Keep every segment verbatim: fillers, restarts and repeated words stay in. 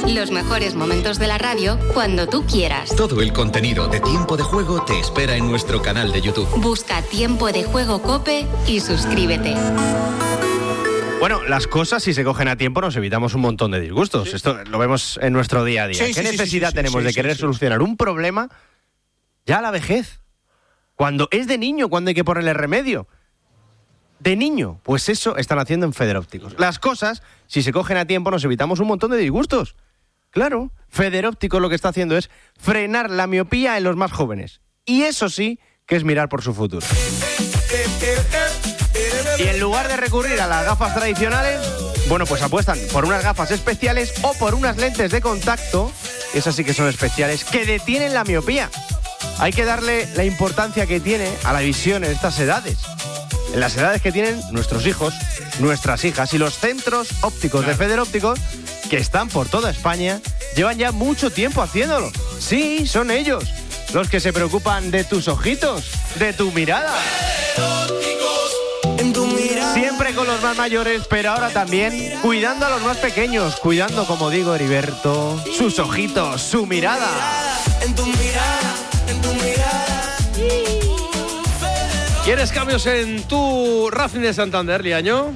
Los mejores momentos de la radio cuando tú quieras. Todo el contenido de Tiempo de Juego te espera en nuestro canal de YouTube. Busca Tiempo de Juego COPE y suscríbete. Bueno, las cosas, si se cogen a tiempo, nos evitamos un montón de disgustos. Sí. Esto lo vemos en nuestro día a día. Sí, ¿Qué sí, necesidad sí, sí, tenemos sí, de sí, querer sí. solucionar un problema ya a la vejez? Cuando es de niño, cuando hay que ponerle remedio. De niño, pues eso están haciendo en Federópticos. Las cosas, si se cogen a tiempo, nos evitamos un montón de disgustos. Claro, Federópticos lo que está haciendo es frenar la miopía en los más jóvenes. Y eso sí que es mirar por su futuro. Y en lugar de recurrir a las gafas tradicionales, bueno, pues apuestan por unas gafas especiales o por unas lentes de contacto, esas sí que son especiales, que detienen la miopía. Hay que darle la importancia que tiene a la visión en estas edades. En las edades que tienen nuestros hijos, nuestras hijas, y los centros ópticos claro. de Federópticos, que están por toda España, llevan ya mucho tiempo haciéndolo. Sí, son ellos los que se preocupan de tus ojitos, de tu mirada. Siempre con los más mayores, pero ahora también cuidando a los más pequeños, cuidando, como digo, Heriberto, sus ojitos, su mirada. En tu mirada, en tu mirada. ¿Quieres cambios en tu Racing de Santander, Liaño?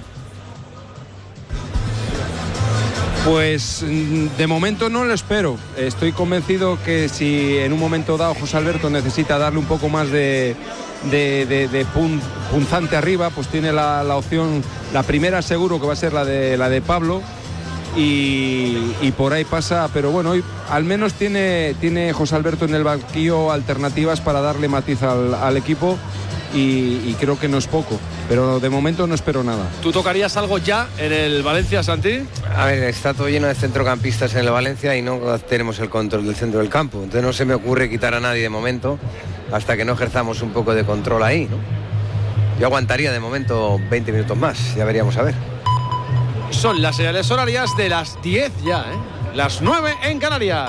Pues de momento no lo espero. Estoy convencido que si en un momento dado José Alberto necesita darle un poco más de, de, de, de pun, punzante arriba, pues tiene la, la opción, la primera seguro que va a ser la de, la de Pablo, y, y por ahí pasa, pero bueno, hoy al menos tiene, tiene José Alberto en el banquillo alternativas para darle matiz al, al equipo. Y, y creo que no es poco, pero de momento no espero nada. ¿Tú tocarías algo ya en el Valencia, Santi? A ver, está todo lleno de centrocampistas en el Valencia y no tenemos el control del centro del campo. Entonces no se me ocurre quitar a nadie de momento hasta que no ejerzamos un poco de control ahí, ¿no? Yo aguantaría de momento veinte minutos más, ya veríamos a ver. Son las señales horarias de las diez ya, ¿eh? Las nueve en Canarias.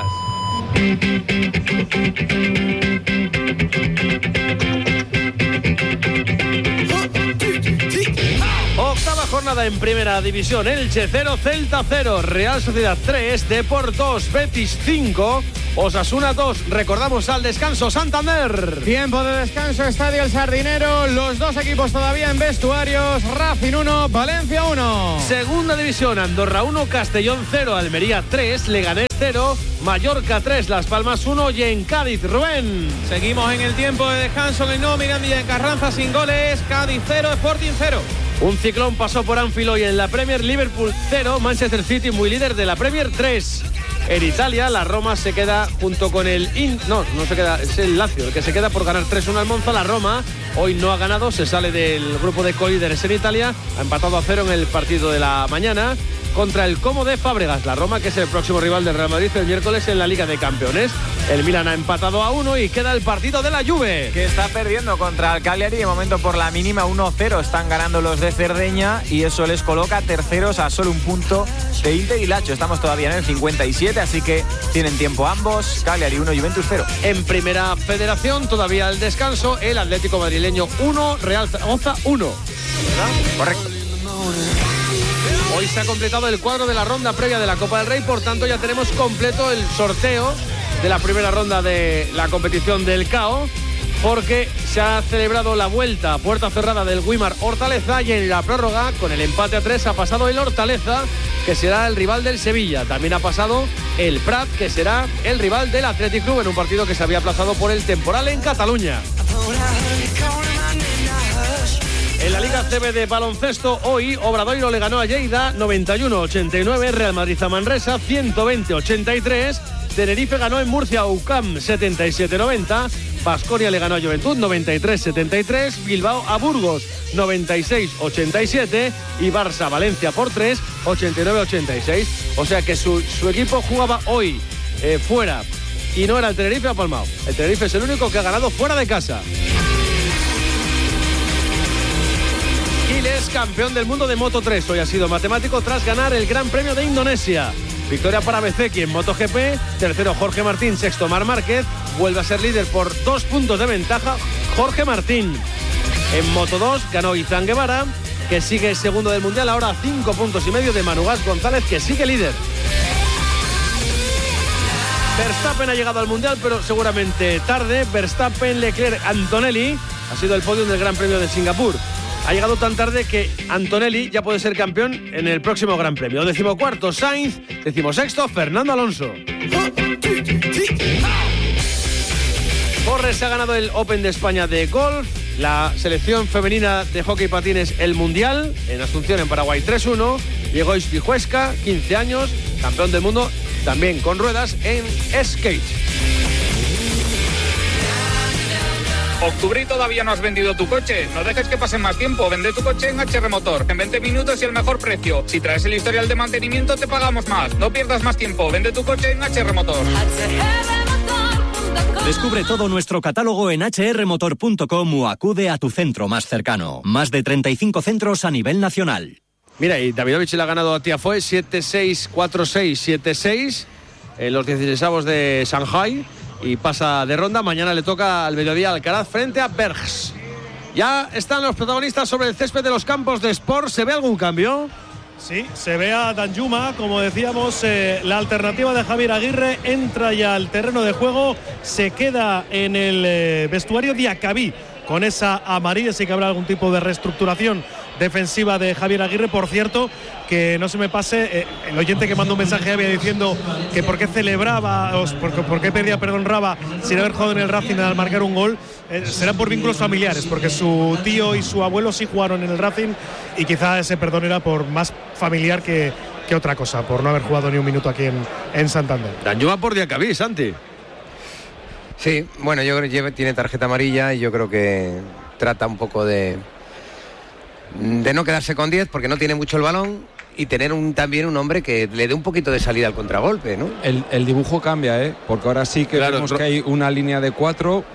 Octava jornada en Primera División. Elche cero, Celta cero, Real Sociedad tres, Depor dos, Betis cinco, Osasuna dos. Recordamos al descanso Santander. Tiempo de descanso, Estadio El Sardinero. Los dos equipos todavía en vestuarios. Racing uno, Valencia uno. Segunda División, Andorra uno, Castellón cero, Almería tres, Leganés cero, Mallorca tres, Las Palmas uno y en Cádiz, Rubén. Seguimos en el tiempo de descanso en el nuevo Mirandilla en Carranza sin goles. Cádiz cero, Sporting cero. Un ciclón pasó por Anfield hoy en la Premier. Liverpool cero, Manchester City muy líder de la Premier tres. En Italia, la Roma se queda junto con el... In... No, no se queda, es el Lazio el que se queda por ganar tres uno al Monza. La Roma hoy no ha ganado, se sale del grupo de colíderes en Italia. Ha empatado a cero en el partido de la mañana contra el Como de Fábregas. La Roma, que es el próximo rival del Real Madrid el miércoles en la Liga de Campeones. El Milan ha empatado a uno y queda el partido de la Juve, que está perdiendo contra el Cagliari. De momento por la mínima uno cero están ganando los de Cerdeña y eso les coloca terceros a solo un punto de Inter y Lazio. Estamos todavía en el cincuenta y siete, así que tienen tiempo ambos. Cagliari uno, Juventus cero. En Primera Federación, todavía el descanso, el Atlético madrileño uno, Real Zaragoza uno. ¿Verdad? Correcto. Hoy se ha completado el cuadro de la ronda previa de la Copa del Rey, por tanto ya tenemos completo el sorteo de la primera ronda de la competición del C A O, porque se ha celebrado la vuelta a puerta cerrada del Guimar Hortaleza y en la prórroga, con el empate a tres, ha pasado el Hortaleza, que será el rival del Sevilla. También ha pasado el Prat, que será el rival del Athletic Club en un partido que se había aplazado por el temporal en Cataluña. En la Liga C B de baloncesto, hoy Obradoiro le ganó a Lleida noventa y uno a ochenta y nueve, Real Madrid a Manresa ciento veinte a ochenta y tres, Tenerife ganó en Murcia a U C A M setenta y siete a noventa, Baskonia le ganó a Juventud noventa y tres a setenta y tres, Bilbao a Burgos noventa y seis a ochenta y siete y Barça Valencia por tres, ochenta y nueve a ochenta y seis. O sea que su, su equipo jugaba hoy eh, fuera y no era el Tenerife a Palmao. El Tenerife es el único que ha ganado fuera de casa. Es campeón del mundo de Moto tres. Hoy ha sido matemático tras ganar el Gran Premio de Indonesia. Victoria para Bezeki en MotoGP. Tercero Jorge Martín, sexto Marc Márquez. Vuelve a ser líder por dos puntos de ventaja Jorge Martín. En Moto dos ganó Izan Guevara, que sigue segundo del Mundial. Ahora a cinco puntos y medio de Manu Gas González, que sigue líder. Verstappen ha llegado al Mundial, pero seguramente tarde. Verstappen, Leclerc, Antonelli. Ha sido el podio del Gran Premio de Singapur. Ha llegado tan tarde que Antonelli ya puede ser campeón en el próximo Gran Premio. Decimocuarto, Sainz. Decimosexto, Fernando Alonso. Forres ha ganado el Open de España de golf. La selección femenina de hockey patines el Mundial en Asunción, en Paraguay, tres uno. Llegó Isbijuesca, quince años, campeón del mundo, también con ruedas en skate. Octubre y todavía no has vendido tu coche. No dejes que pase más tiempo. Vende tu coche en H R Motor. En veinte minutos y el mejor precio. Si traes el historial de mantenimiento, te pagamos más. No pierdas más tiempo. Vende tu coche en H R Motor. Descubre todo nuestro catálogo en hache erre motor punto com o acude a tu centro más cercano. Más de treinta y cinco centros a nivel nacional. Mira, y Davidovich le ha ganado a Tiafoe siete seis, cuatro seis, siete seis en los dieciseisavos de Shanghai y pasa de ronda. Mañana le toca al mediodía Alcaraz frente a Bergs. Ya están los protagonistas sobre el césped de los campos de Sport. ¿Se ve algún cambio? Sí, se ve a Danjuma, como decíamos, eh, la alternativa de Javier Aguirre entra ya al terreno de juego, se queda en el eh, vestuario Diacabí con esa amarilla, sí que habrá algún tipo de reestructuración defensiva de Javier Aguirre. Por cierto, que no se me pase, eh, el oyente que mandó un mensaje había diciendo que por qué celebraba, o por, por qué perdía, perdón, Raba sin haber jugado en el Racing al marcar un gol. Eh, será por vínculos familiares, porque su tío y su abuelo sí jugaron en el Racing y quizá ese perdón era por más familiar que, que otra cosa, por no haber jugado ni un minuto aquí en, en Santander. Danjuma por Diacabí, Santi. Sí, bueno, yo creo que tiene tarjeta amarilla y yo creo que trata un poco de de no quedarse con diez porque no tiene mucho el balón y tener un, también un hombre que le dé un poquito de salida al contragolpe, ¿no? El, el dibujo cambia, ¿eh? Porque ahora sí que claro, vemos que hay una línea de cuatro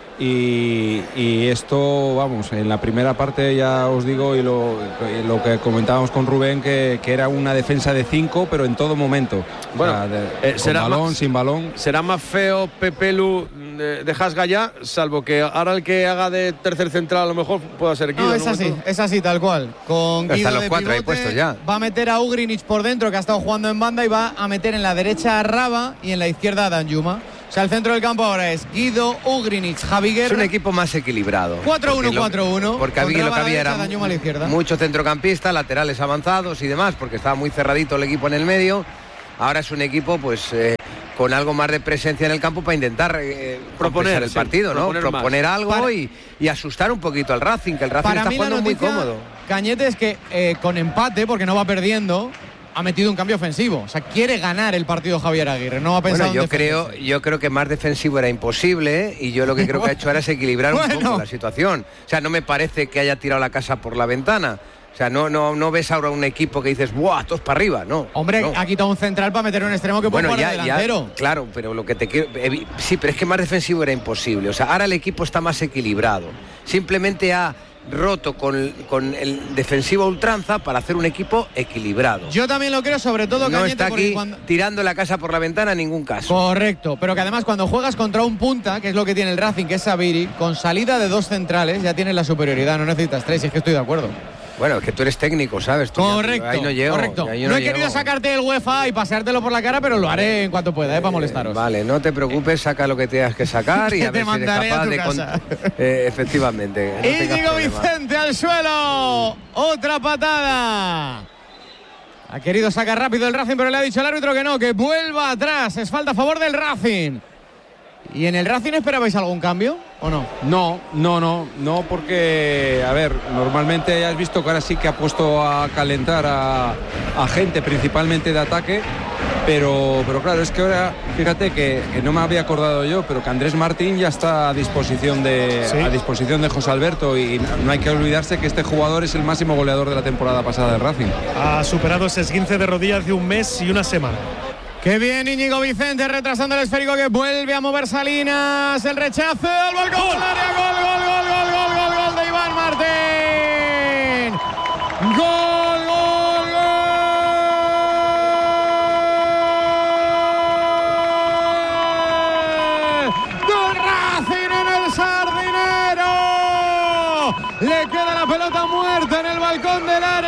y, y esto, vamos, en la primera parte ya os digo y lo, y lo que comentábamos con Rubén, que, que era una defensa de cinco, pero en todo momento. Bueno, o sea, de, eh, con será balón, más, sin balón. Será más feo Pepelu de, de Hasgaya, salvo que ahora el que haga de tercer central a lo mejor pueda ser Guido. No, es así, es así, tal cual. Con Guido los de cuatro pivote, ahí puestos ya. Va a meter a Ugrinic por dentro, que ha estado jugando en banda, y va a meter en la derecha a Raba y en la izquierda a Danjuma. O sea, el centro del campo ahora es Guido, Ugrinic, Javi Guerra. Es un equipo más equilibrado. cuatro uno cuatro uno. Porque había lo que había era izquierda. mucho centrocampista, laterales avanzados y demás, porque estaba muy cerradito el equipo en el medio. Ahora es un equipo, pues, eh, con algo más de presencia en el campo para intentar eh, proponer el partido, sí, ¿no? Proponer, proponer algo para... y, y asustar un poquito al Racing, que el Racing para está mí jugando noticia, muy cómodo. Cañete, es que eh, con empate, porque no va perdiendo, ha metido un cambio ofensivo. O sea, quiere ganar el partido Javier Aguirre. No ha pensado bueno, yo en creo, yo creo que más defensivo era imposible y yo lo que creo que ha hecho ahora es equilibrar bueno. un poco la situación. O sea, no me parece que haya tirado la casa por la ventana. O sea, no, no, no ves ahora un equipo que dices, ¡buah, todos para arriba! No. Hombre, no. ha quitado un central para meter un extremo que puede bueno, jugar ya, delantero. Ya, claro, pero lo que te quiero... Sí, pero es que más defensivo era imposible. O sea, ahora el equipo está más equilibrado. Simplemente ha roto con, con el defensivo a ultranza para hacer un equipo equilibrado. Yo también lo creo, sobre todo, no Cañete, está aquí cuando... tirando la casa por la ventana en ningún caso. Correcto, pero que además cuando juegas contra un punta, que es lo que tiene el Racing, que es Sabiri, con salida de dos centrales ya tienes la superioridad, no necesitas tres, y es que estoy de acuerdo. Bueno, es que tú eres técnico, ¿sabes? Tú correcto, ya, ahí no llego, correcto. Ahí no, no he llego. querido sacarte el UEFA y paseártelo por la cara, pero lo haré en cuanto pueda, ¿eh? Para molestaros. Eh, vale, no te preocupes, saca lo que tengas que sacar y a ver si eres capaz de... Con... Eh, efectivamente. No Íñigo Vicente al suelo. Otra patada. Ha querido sacar rápido el Racing, pero le ha dicho al árbitro que no, que vuelva atrás. Es falta a favor del Racing. ¿Y en el Racing esperabais algún cambio o no? No, no, no, no, porque, a ver, normalmente ya has visto que ahora sí que ha puesto a calentar a, a gente, principalmente de ataque, pero, pero claro, es que ahora, fíjate que, que no me había acordado yo, pero que Andrés Martín ya está a disposición de, ¿sí? a disposición de José Alberto, y no hay que olvidarse que este jugador es el máximo goleador de la temporada pasada del Racing. Ha superado ese esguince de rodilla hace un mes y una semana. Qué bien Íñigo Vicente, retrasando el esférico que vuelve a mover Salinas. El rechazo al balcón del área. Gol, gol, gol, gol, gol, gol, gol de Iván Martín. Gol, gol, gol. Del Racing en el Sardinero. Le queda la pelota muerta en el balcón del área.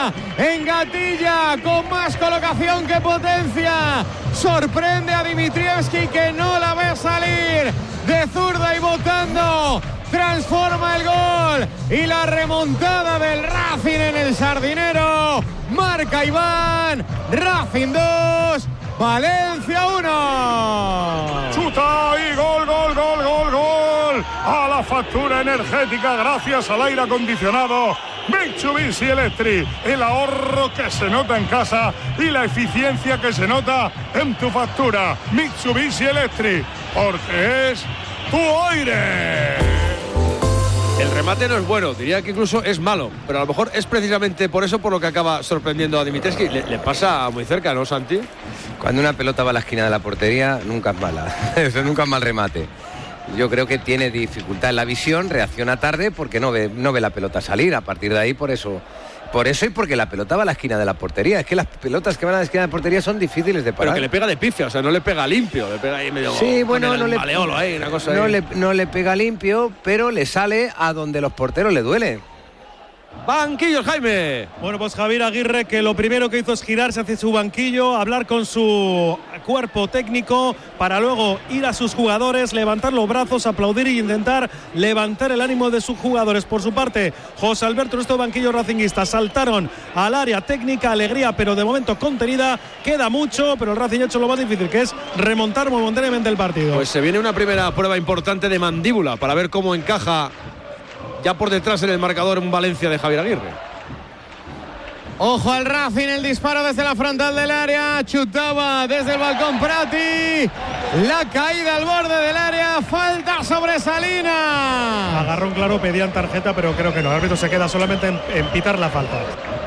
Gatilla, en Gatilla, con más colocación que potencia. Sorprende a Dimitrievski, que no la ve salir de zurda y botando. Transforma el gol y la remontada del Racing en el Sardinero. Marca Iván. Racing dos, Valencia uno. Chuta y gol, gol, gol, gol, gol. A la factura energética gracias al aire acondicionado Mitsubishi Electric. El ahorro que se nota en casa y la eficiencia que se nota en tu factura. Mitsubishi Electric, porque es tu aire. El remate no es bueno, diría que incluso es malo, pero a lo mejor es precisamente por eso por lo que acaba sorprendiendo a Dimitrievski. Le, le pasa muy cerca, ¿no, Santi? Cuando una pelota va a la esquina de la portería, nunca es mala. Eso nunca es mal remate. Yo creo que tiene dificultad en la visión, reacciona tarde porque no ve, no ve la pelota salir. A partir de ahí, por eso... Por eso y porque la pelota va a la esquina de la portería. Es que las pelotas que van a la esquina de la portería son difíciles de parar. Pero que le pega de pifia, o sea, no le pega limpio. Le pega ahí medio... Sí, bueno, no le, ahí, una cosa no, ahí. le, no le pega limpio, pero le sale a donde los porteros le duele. Banquillos, Jaime. Bueno, pues Javier Aguirre, que lo primero que hizo es girarse hacia su banquillo, hablar con su cuerpo técnico para luego ir a sus jugadores, levantar los brazos, aplaudir e intentar levantar el ánimo de sus jugadores. Por su parte, José Alberto, estos banquillos racinguistas saltaron al área técnica, alegría, pero de momento contenida. Queda mucho, pero el Racing ha hecho lo más difícil, que es remontar momentáneamente el partido. Pues se viene una primera prueba importante de mandíbula para ver cómo encaja ya por detrás en el marcador un Valencia de Javier Aguirre. Ojo al Racing, el disparo desde la frontal del área. Chutaba desde el balcón Prati. La caída al borde del área. Falta sobre Salina. Agarrón claro, pedían tarjeta, pero creo que no. El árbitro se queda solamente en, en pitar la falta.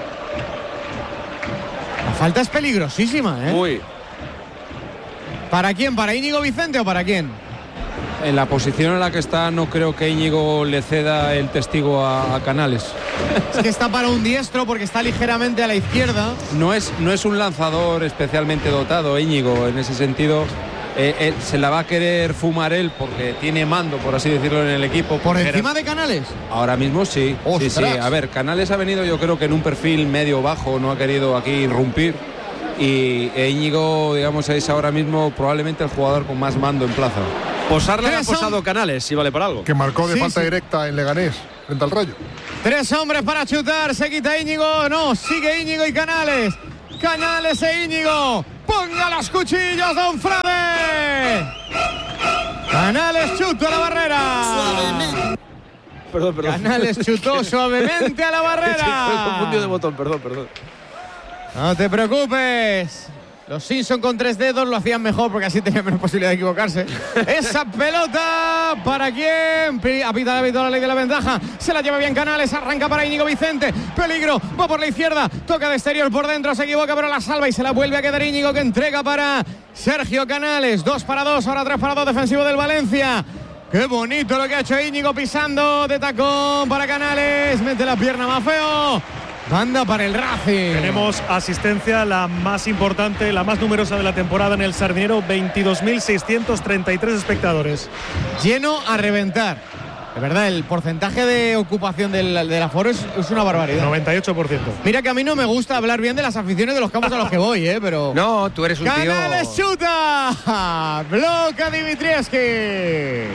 La falta es peligrosísima, ¿eh? Muy. ¿Para quién? ¿Para Íñigo Vicente o para quién? En la posición en la que está, no creo que Íñigo le ceda el testigo a, a Canales. Es que está para un diestro porque está ligeramente a la izquierda. No es, no es un lanzador especialmente dotado, Íñigo, en ese sentido. Eh, eh, se la va a querer fumar él porque tiene mando, por así decirlo, en el equipo. ¿Por encima de Canales? Ahora mismo sí. Sí, sí. A ver, Canales ha venido, yo creo que en un perfil medio-bajo, no ha querido aquí irrumpir. Y Íñigo, digamos, es ahora mismo probablemente el jugador con más mando en plaza. Posarle le ha posado Canales, si vale para algo. Que marcó de sí, falta sí. directa en Leganés, frente al Rayo. Tres hombres para chutar, se quita Íñigo, no, sigue Íñigo y Canales. Canales e Íñigo, ponga los cuchillos, don Frade. Canales chutó a la barrera. Suavemente. Perdón, perdón. Canales chutó suavemente a la barrera. Estoy confundido de botón, perdón, perdón. No te preocupes. Los Simpson con tres dedos lo hacían mejor porque así tenía menos posibilidad de equivocarse. Esa pelota, ¿para quién? Apita el árbitro la ley de la ventaja. Se la lleva bien Canales, arranca para Íñigo Vicente. Peligro, va por la izquierda, toca de exterior por dentro, se equivoca pero la salva y se la vuelve a quedar Íñigo, que entrega para Sergio Canales. Dos para dos, ahora tres para dos, defensivo del Valencia. Qué bonito lo que ha hecho Íñigo pisando de tacón para Canales. Mete la pierna más feo. Banda para el Racing. Tenemos asistencia, la más importante, la más numerosa de la temporada en el Sardinero, veintidós mil seiscientos treinta y tres espectadores. Lleno a reventar. De verdad, el porcentaje de ocupación del, del aforo es, es una barbaridad. noventa y ocho por ciento. Mira que a mí no me gusta hablar bien de las aficiones de los campos a los que voy, ¿eh? Pero... No, tú eres un tío... ¡Canales chuta! Bloca Dimitrievski.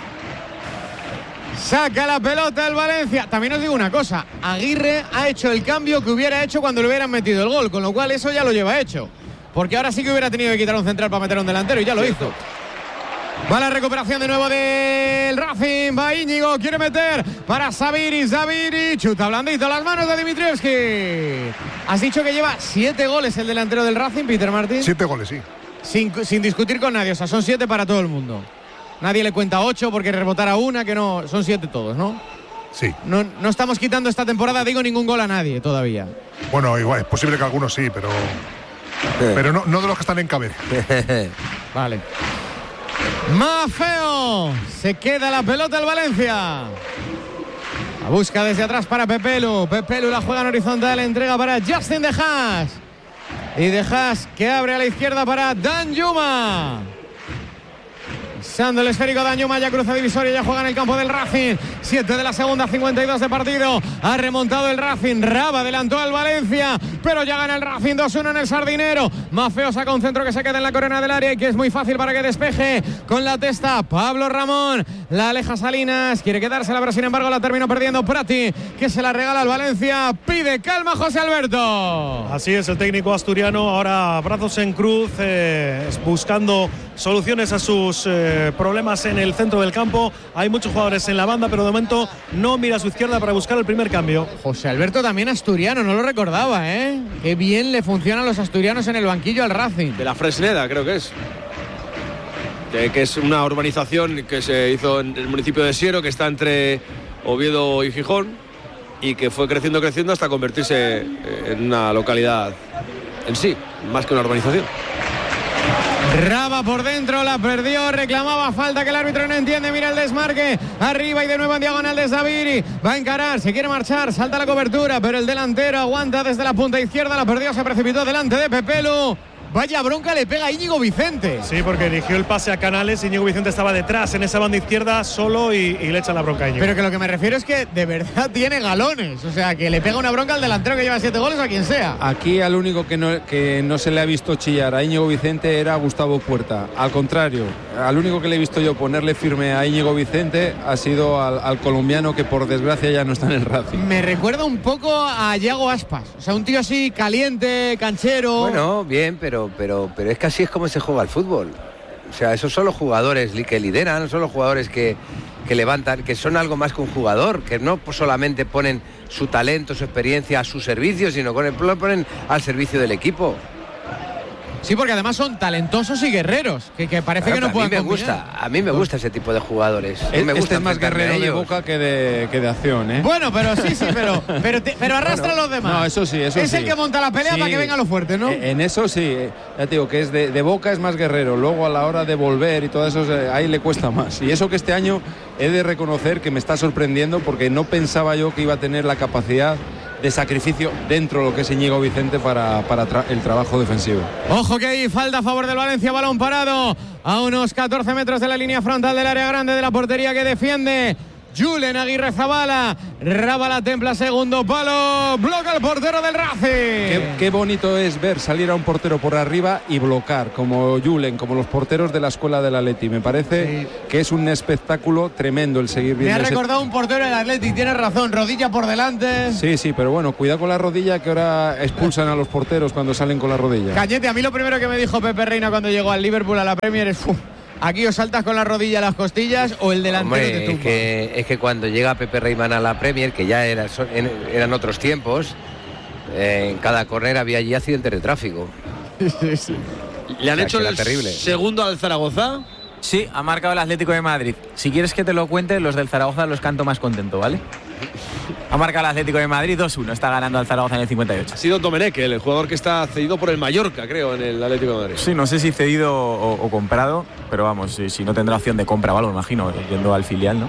Saca la pelota el Valencia. También os digo una cosa, Aguirre ha hecho el cambio que hubiera hecho cuando le hubieran metido el gol, con lo cual eso ya lo lleva hecho, porque ahora sí que hubiera tenido que quitar un central para meter un delantero y ya lo hizo. Va la recuperación de nuevo del Racing, va Íñigo, quiere meter para Zaviri, Zaviri, chuta blandito a las manos de Dimitrievski. Has dicho que lleva siete goles el delantero del Racing, Peter Martín. Siete goles, sí. Sin, sin discutir con nadie, o sea, son siete para todo el mundo. Nadie le cuenta ocho porque rebotara una, que no, son siete todos, ¿no? Sí. No, no estamos quitando esta temporada, digo, ningún gol a nadie todavía. Bueno, igual, es posible que algunos sí, pero pero no, no de los que están en cabeza. Vale. Más feo. Se queda la pelota el Valencia. La busca desde atrás para Pepelu. Pepelu la juega en horizontal, entrega para Justin De Haas. Y De Haas que abre a la izquierda para Danjuma. Pisando el esférico, Danjuma ya cruza divisoria, ya juega en el campo del Racing. siete de la segunda, cincuenta y dos de partido. Ha remontado el Racing. Raba adelantó al Valencia, pero ya gana el Racing dos uno en el Sardinero. Mafeo saca un centro que se queda en la corona del área y que es muy fácil para que despeje con la testa Pablo Ramón. La aleja Salinas, quiere quedársela, pero sin embargo la terminó perdiendo Prati, que se la regala al Valencia. Pide calma José Alberto. Así es, el técnico asturiano ahora brazos en cruz, eh, buscando soluciones a sus eh, problemas en el centro del campo. Hay muchos jugadores en la banda, pero de momento no mira a su izquierda para buscar el primer cambio. José Alberto también asturiano, no lo recordaba, ¿eh? Qué bien le funcionan los asturianos en el banquillo al Racing. De la Fresneda, creo que es. Que, que es una urbanización que se hizo en el municipio de Siero, que está entre Oviedo y Gijón, y que fue creciendo, creciendo hasta convertirse en una localidad en sí, más que una urbanización. Raba por dentro, la perdió, reclamaba falta que el árbitro no entiende, mira el desmarque, arriba y de nuevo en diagonal de Zaviri, va a encarar, se quiere marchar, salta la cobertura, pero el delantero aguanta desde la punta izquierda, la perdió, se precipitó delante de Pepelu. Vaya bronca le pega a Íñigo Vicente. Sí, porque dirigió el pase a Canales. Íñigo Vicente estaba detrás en esa banda izquierda solo y, y le echa la bronca a Íñigo. Pero que lo que me refiero es que de verdad tiene galones. O sea, que le pega una bronca al delantero que lleva siete goles o a quien sea. Aquí al único que no, que no se le ha visto chillar a Íñigo Vicente era Gustavo Puerta. Al contrario, al único que le he visto yo ponerle firme a Íñigo Vicente ha sido al, al colombiano, que por desgracia ya no está en el Racing. Me recuerda un poco a Yago Aspas. O sea, un tío así caliente, canchero. Bueno, bien, pero, pero, pero es que así es como se juega el fútbol. O sea, esos son los jugadores que lideran, son los jugadores que, que levantan, que son algo más que un jugador, que no solamente ponen su talento, su experiencia a su servicio, sino que lo ponen al servicio del equipo. Sí, porque además son talentosos y guerreros, que, que parece claro, que no pueden combinar. Gusta, a mí me gusta ese tipo de jugadores. Es, me este es más guerrero de boca que de, que de acción, ¿eh? Bueno, pero sí, sí, pero, pero, te, pero arrastra bueno, a los demás. No, eso sí, eso es sí. el que monta la pelea sí, para que venga lo fuerte, ¿no? En eso sí, ya te digo que es de, de boca es más guerrero. Luego a la hora de volver y todo eso, ahí le cuesta más. Y eso que este año he de reconocer que me está sorprendiendo, porque no pensaba yo que iba a tener la capacidad de sacrificio dentro de lo que es Íñigo Vicente para, para tra el trabajo defensivo. Ojo que hay falta a favor del Valencia, balón parado a unos catorce metros de la línea frontal del área grande de la portería que defiende Julen Aguirre Zabala. Raba la templa, segundo palo, bloca el portero del Racing. Qué, qué bonito es ver salir a un portero por arriba y blocar, como Julen, como los porteros de la escuela del Atleti. Me parece sí. que es un espectáculo tremendo el seguir viendo. Me ha ese... recordado un portero del Atleti, tienes razón, rodilla por delante. Sí, sí, pero bueno, cuidado con la rodilla, que ahora expulsan a los porteros cuando salen con la rodilla. Cañete, a mí lo primero que me dijo Pepe Reina cuando llegó al Liverpool a la Premier es... Uf, aquí os saltas con la rodilla a las costillas o el delantero Hombre, te tumba. Es que, es que cuando llega Pepe Reimán a la Premier, que ya era, eran otros tiempos, eh, en cada córner había allí accidentes de tráfico. Sí, sí. ¿Le han o sea, hecho el terrible. segundo al Zaragoza? Sí, ha marcado el Atlético de Madrid. Si quieres que te lo cuente, los del Zaragoza los canto más contento, ¿vale? Ha marcado el Atlético de Madrid dos uno, está ganando al Zaragoza en el cincuenta y ocho. Ha sido Domenech, el jugador que está cedido por el Mallorca, creo, en el Atlético de Madrid. Sí, no sé si cedido o, o comprado, pero vamos, si, si no tendrá opción de compra o algo, imagino, yendo al filial, ¿no?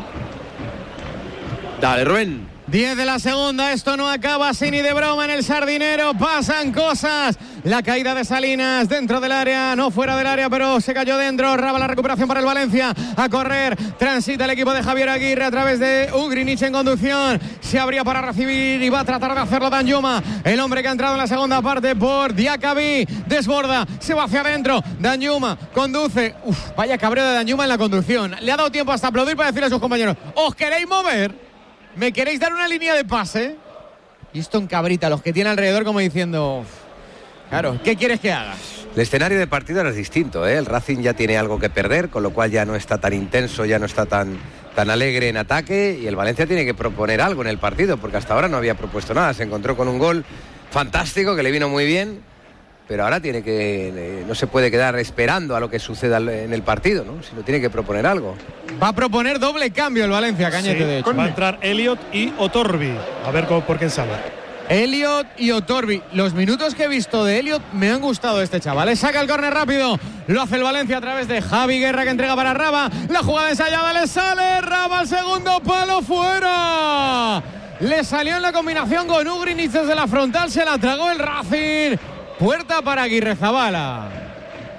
Dale, Rubén. diez de la segunda, esto no acaba así ni de broma en el Sardinero, pasan cosas. La caída de Salinas dentro del área, no fuera del área, pero se cayó dentro. Raba la recuperación para el Valencia, a correr, transita el equipo de Javier Aguirre a través de Ugrinich en conducción, se abría para recibir y va a tratar de hacerlo Danjuma, el hombre que ha entrado en la segunda parte por Diacabí, desborda, se va hacia adentro, Danjuma conduce. Uf, vaya cabreo de Danjuma en la conducción, le ha dado tiempo hasta aplaudir para decirle a sus compañeros: ¿os queréis mover? ¿Me queréis dar una línea de pase? Y esto en cabrita, los que tiene alrededor como diciendo... Claro, ¿qué quieres que haga? El escenario de partido es distinto, ¿eh? El Racing ya tiene algo que perder, con lo cual ya no está tan intenso, ya no está tan, tan alegre en ataque, y el Valencia tiene que proponer algo en el partido, porque hasta ahora no había propuesto nada. Se encontró con un gol fantástico que le vino muy bien, pero ahora tiene que, no se puede quedar esperando a lo que suceda en el partido, ¿no? Sino tiene que proponer algo. Va a proponer doble cambio el Valencia, Cañete, sí, de hecho. Va a entrar Elliot y Otorbi, a ver cómo, por quién sale. Elliot y Otorbi. Los minutos que he visto de Elliot me han gustado este chaval. Le saca el córner rápido. Lo hace el Valencia a través de Javi Guerra, que entrega para Raba. La jugada ensayada le sale. Raba al segundo palo, fuera. Le salió en la combinación con Ugrinich desde la frontal. Se la tragó el Racing. Puerta para Aguirre Zabala.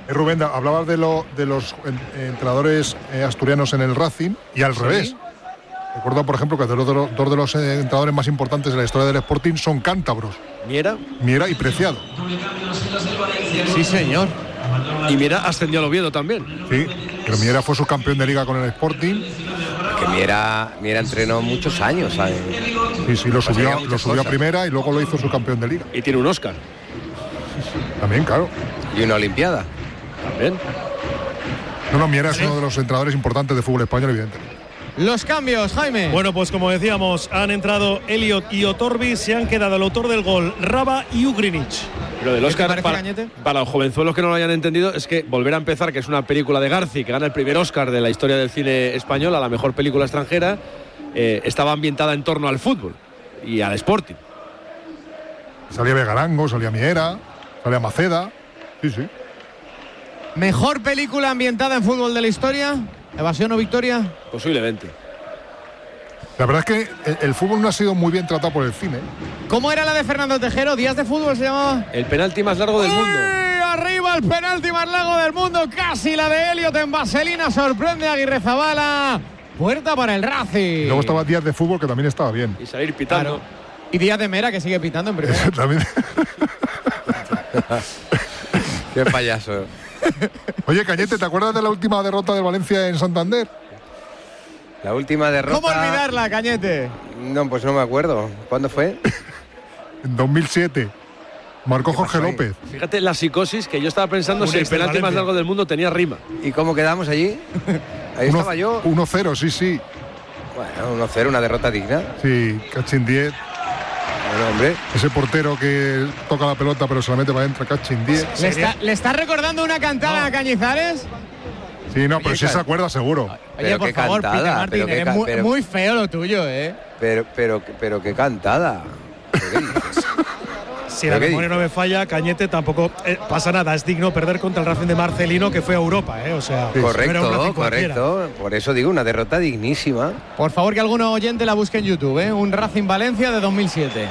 Eh, Rubén, hablabas de, lo, de los en, entrenadores eh, asturianos en el Racing y al ¿Sí? revés. Recuerdo, por ejemplo, que dos de los, dos de los eh, entrenadores más importantes de la historia del Sporting son cántabros. Miera. Miera y Preciado. Sí, señor. Y Miera ascendió al Oviedo también. Sí, pero Miera fue subcampeón de liga con el Sporting. Que Miera, Miera entrenó muchos años, ¿sabes? Sí, sí, lo subió, lo subió a primera y luego lo hizo subcampeón de liga. Y tiene un Oscar. También, claro. Y una Olimpiada. También. No, no, Miera es uno de los entrenadores importantes de fútbol español, evidentemente. Los cambios, Jaime. Bueno, pues como decíamos, han entrado Elliot y Otorbi, se han quedado el autor del gol, Raba y Ugrinic. Lo del Oscar, para, para los jovenzuelos que no lo hayan entendido, es que Volver a empezar, que es una película de Garci, que gana el primer Oscar de la historia del cine español a la mejor película extranjera, eh, estaba ambientada en torno al fútbol y al Sporting. Salía Vegarango, salía Miera, salía Maceda. Sí, sí. ¿Mejor película ambientada en fútbol de la historia? ¿Evasión o victoria? Posiblemente. La verdad es que el, el fútbol no ha sido muy bien tratado por el cine. ¿Cómo era la de Fernando Tejero? ¿Días de fútbol se llamaba? El penalti más largo del ¡Uy! mundo. Arriba el penalti más largo del mundo. Casi la de Elliot en vaselina. Sorprende a Aguirrezabala. Puerta para el Racing. Y luego estaba Díaz de fútbol, que también estaba bien. Y salir pitando. Claro. Y Díaz de Mera, que sigue pitando en primera. También. Qué payaso. Oye, Cañete, ¿te acuerdas de la última derrota de Valencia en Santander? La última derrota... ¿Cómo olvidarla, Cañete? No, pues no me acuerdo. ¿Cuándo fue? En dos mil siete. Marcó Jorge López. Fíjate la psicosis, que yo estaba pensando si el penalti más largo del mundo tenía rima. ¿Y cómo quedamos allí? Ahí uno, estaba yo. uno cero, sí, sí. Bueno, uno cero, una derrota digna. Sí, Cachín diez. Bueno, hombre. Ese portero que toca la pelota pero se la mete para adentro, Cachín diez. ¿Le está, ¿Le está recordando una cantada no. a Cañizares? Sí, no, pero sí se acuerda seguro. Oye, por favor, cantada, Peter Martín, pero es ca- muy, pero, muy feo lo tuyo, ¿eh? Pero, pero, pero qué cantada. Si la memoria no me falla, Cañete tampoco eh, pasa nada. Es digno perder contra el Racing de Marcelino, que fue a Europa, ¿eh? O sea, correcto, correcto. Por eso digo, una derrota dignísima. Por favor, que algún oyente la busque en YouTube, ¿eh? Un Racing Valencia de dos mil siete.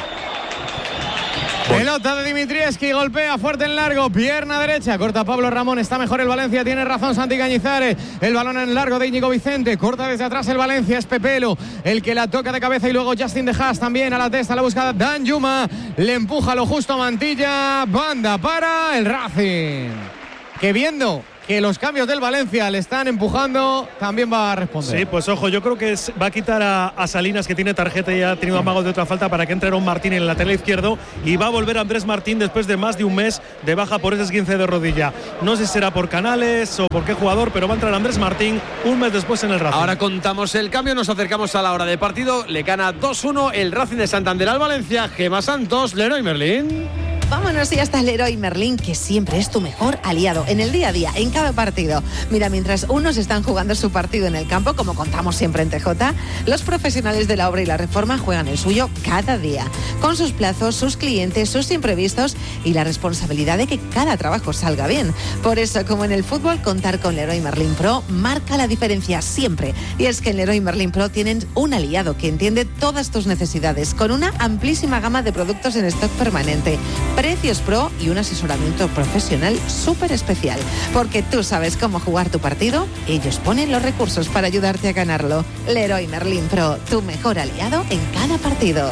Pelota de Dimitrievski, golpea fuerte en largo, pierna derecha, corta Pablo Ramón, está mejor el Valencia, tiene razón Santi Cañizares, el balón en largo de Íñigo Vicente, corta desde atrás el Valencia, es Pepelo, el que la toca de cabeza y luego Justin De Haas también a la testa, la busca Dan Yuma, le empuja lo justo a Mantilla, banda para el Racing, que viendo que los cambios del Valencia le están empujando, también va a responder. Sí, pues ojo, yo creo que es, va a quitar a, a Salinas, que tiene tarjeta y ha tenido amagos de otra falta, para que entre Aaron Martín en el lateral izquierdo, y va a volver Andrés Martín después de más de un mes de baja por ese esguince de rodilla. No sé si será por Canales o por qué jugador, pero va a entrar Andrés Martín un mes después en el Racing. Ahora contamos el cambio, nos acercamos a la hora de partido. Le gana dos uno el Racing de Santander al Valencia. Gemma Santos, Leroy Merlín. Vámonos y hasta Leroy Merlín, que siempre es tu mejor aliado en el día a día, en cada partido. Mira, mientras unos están jugando su partido en el campo, como contamos siempre en T J, los profesionales de la obra y la reforma juegan el suyo cada día, con sus plazos, sus clientes, sus imprevistos y la responsabilidad de que cada trabajo salga bien. Por eso, como en el fútbol, contar con Leroy Merlín Pro marca la diferencia siempre. Y es que en Leroy Merlín Pro tienen un aliado que entiende todas tus necesidades, con una amplísima gama de productos en stock permanente, precios pro y un asesoramiento profesional súper especial. Porque tú sabes cómo jugar tu partido, ellos ponen los recursos para ayudarte a ganarlo. Leroy Merlín Pro, tu mejor aliado en cada partido.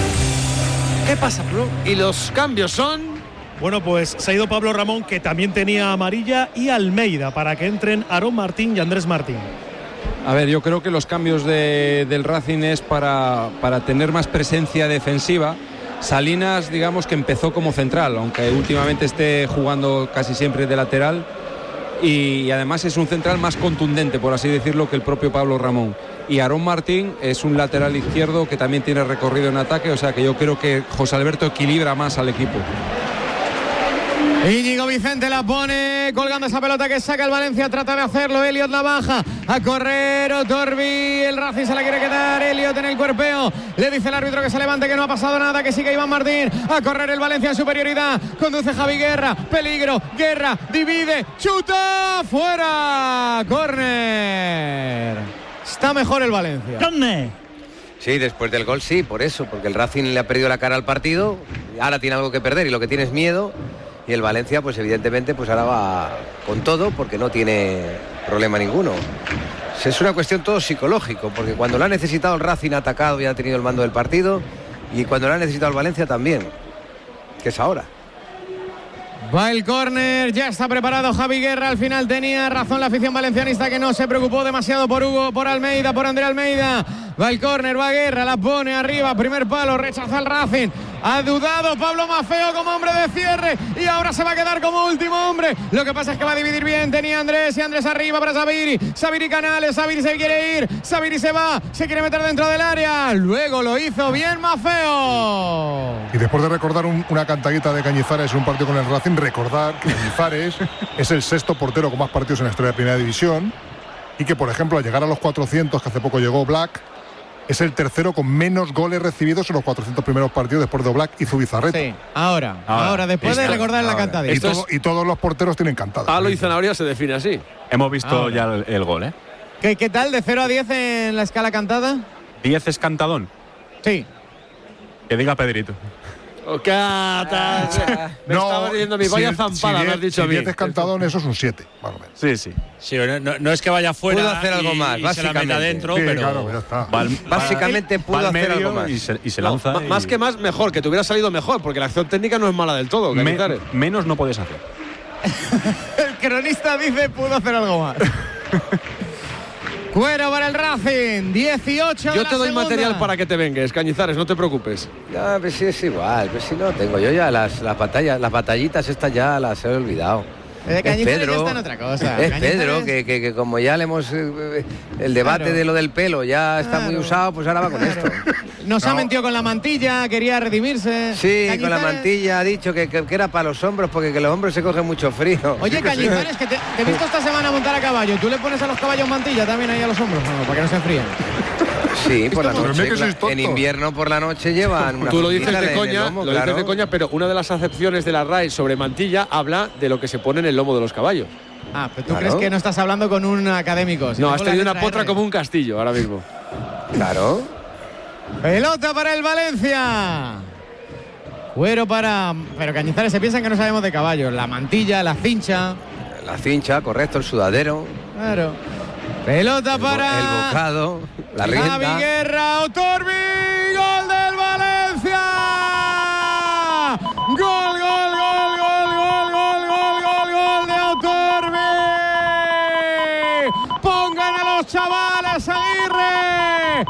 ¿Qué pasa, Pro? Y los cambios son... Bueno, pues se ha ido Pablo Ramón, que también tenía amarilla, y Almeida, para que entren Aaron Martín y Andrés Martín. A ver, yo creo que los cambios de, del Racing es para, para tener más presencia defensiva. Salinas, digamos que empezó como central, aunque últimamente esté jugando casi siempre de lateral, y además es un central más contundente, por así decirlo, que el propio Pablo Ramón. Y Aaron Martín es un lateral izquierdo que también tiene recorrido en ataque, o sea que yo creo que José Alberto equilibra más al equipo. Íñigo Vicente la pone colgando esa pelota que saca el Valencia, trata de hacerlo, Elliot la baja, a correr Otorbi, el Racing se la quiere quedar, Elliot en el cuerpeo, le dice el árbitro que se levante, que no ha pasado nada, que sigue Iván Martín, a correr el Valencia en superioridad, conduce Javi Guerra, peligro, Guerra, divide, chuta, fuera, córner, está mejor el Valencia. ¿Dónde? Sí, después del gol sí, por eso, porque el Racing le ha perdido la cara al partido, ahora tiene algo que perder y lo que tiene es miedo. y el Valencia pues evidentemente pues ahora va con todo porque no tiene problema ninguno. Es una cuestión todo psicológico, porque cuando lo ha necesitado el Racing ha atacado y ha tenido el mando del partido, y cuando lo ha necesitado el Valencia también, que es ahora. Va el córner, ya está preparado Javi Guerra. Al final tenía razón la afición valencianista, que no se preocupó demasiado por Hugo, por Almeida, por André Almeida. Va el córner, va Guerra, la pone arriba, primer palo, rechaza el Racing. Ha dudado Pablo Maffeo como hombre de cierre y ahora se va a quedar como último hombre. Lo que pasa es que va a dividir bien. Tenía Andrés y Andrés arriba para Sabiri. Sabiri Canales, Sabiri se quiere ir. Sabiri se va, se quiere meter dentro del área. Luego lo hizo bien Maffeo. Y después de recordar un, una cantadita de Cañizares en un partido con el Racing, recordar que Cañizares es el sexto portero con más partidos en la historia de Primera División y que, por ejemplo, al llegar a los cuatrocientos, que hace poco llegó Black, es el tercero con menos goles recibidos en los cuatrocientos primeros partidos después de Black y Zubizarreta. Sí, ahora, ahora, ahora después esto, de recordar ahora. La cantadita. Y, todo, y todos los porteros tienen cantada. Palo y zanahoria se define así. Hemos visto ahora. ya el, el gol, ¿eh? ¿Qué, ¿Qué tal de cero a diez en la escala cantada? diez es cantadón. Sí. Que diga Pedrito. Oh, Cata, me no, estaba diciendo mi vaya si, zampada, si me has dicho a mí. Si diez es cantadón, eso es un siete, más o menos. Sí, sí. Sí, no, no es que vaya fuera. Pudo hacer algo y, más, y básicamente. se la meta dentro, sí, pero. Claro, ya está. Va, básicamente va, pudo va hacer medio algo más. Y se, y se lanza. No, y... Más que más, mejor, que te hubiera salido mejor, porque la acción técnica no es mala del todo. Me, menos no puedes hacer. El cronista dice pudo hacer algo más. Cuero para el Racing, dieciocho. Yo de te doy segunda. material para que te vengues, Cañizares, no te preocupes. No, pues sí, es igual, pues si no tengo. Yo ya las, las batallas, las batallitas estas ya las he olvidado. De Es Pedro, ya está en otra cosa. es Cañizares... Pedro que, que, que como ya le hemos eh, el debate Claro. de lo del pelo ya está Claro. muy usado, pues ahora va con esto. Nos No. ha mentido con la mantilla, quería redimirse. Sí, con la Cañizares- mantilla ha dicho que, que, que era para los hombros porque que los hombros se cogen mucho frío. Oye, Cañizares, que te, te he visto esta semana montar a caballo. ¿Tú le pones a los caballos mantilla también ahí a los hombros? No, para que no se enfríen. Sí, por la Pero noche. mira que sois claro. En tontos. invierno por la noche llevan una Tú lo dices fundita de en el coña, lomo, lo claro. dices de coña, pero una de las acepciones de la R A E sobre mantilla habla de lo que se pone en el lomo de los caballos. Ah, pero tú Claro. crees que no estás hablando con un académico. sino No, has con la tenido una letra potra R. como un castillo ahora mismo. Claro. Pelota para el Valencia. Cuero para... Pero Cañizares se piensan que no sabemos de caballos. La mantilla, la cincha. La cincha, correcto, el sudadero, Claro. Pelota el, bo- para... el bocado, la Javi rienda. Guerra, Otorbi, gol del Valencia. Gol, gol, gol, gol, gol, gol, gol, gol, gol de Otorbi. Pongan a los chavales, Aguirre.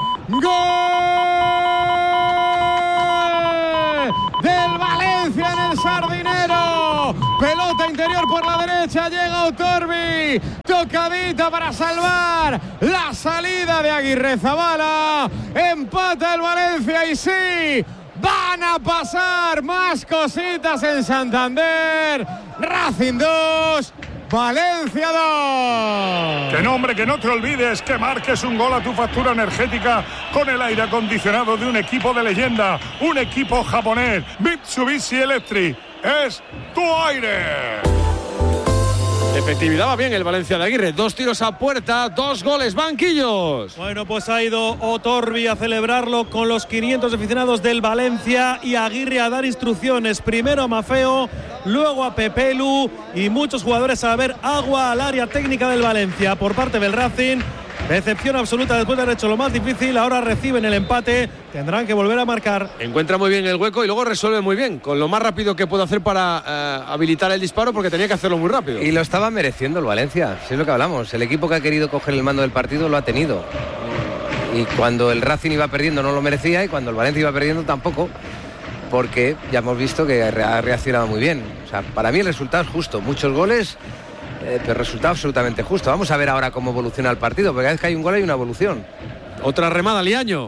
Gol del Valencia en el Sardinero. Pelota interior por la derecha, llega Otorbi. Tocadita para salvar la salida de Aguirre Zabala. Empata el Valencia y sí, van a pasar más cositas en Santander. Racing dos, Valencia dos. Que no, hombre, que no te olvides que marques un gol a tu factura energética con el aire acondicionado de un equipo de leyenda, un equipo japonés, Mitsubishi Electric. Es tu aire. Efectividad va bien el Valencia de Aguirre. Dos tiros a puerta, dos goles, banquillos. Bueno, pues ha ido Otorbi a celebrarlo con los quinientos aficionados del Valencia y Aguirre a dar instrucciones. Primero a Maffeo, luego a Pepelu y muchos jugadores a ver agua al área técnica del Valencia por parte del Racing. Decepción absoluta después de haber hecho lo más difícil. Ahora reciben el empate. Tendrán que volver a marcar. Encuentra muy bien el hueco y luego resuelve muy bien. Con lo más rápido que puede hacer para eh, habilitar el disparo, porque tenía que hacerlo muy rápido. Y lo estaba mereciendo el Valencia, si es lo que hablamos. El equipo que ha querido coger el mando del partido lo ha tenido. Y cuando el Racing iba perdiendo no lo merecía y cuando el Valencia iba perdiendo tampoco. Porque ya hemos visto que ha reaccionado muy bien. O sea, para mí el resultado es justo. Muchos goles, eh, pero resultado absolutamente justo. Vamos a ver ahora cómo evoluciona el partido, porque cada vez que hay un gol hay una evolución. Otra remada, Liaño.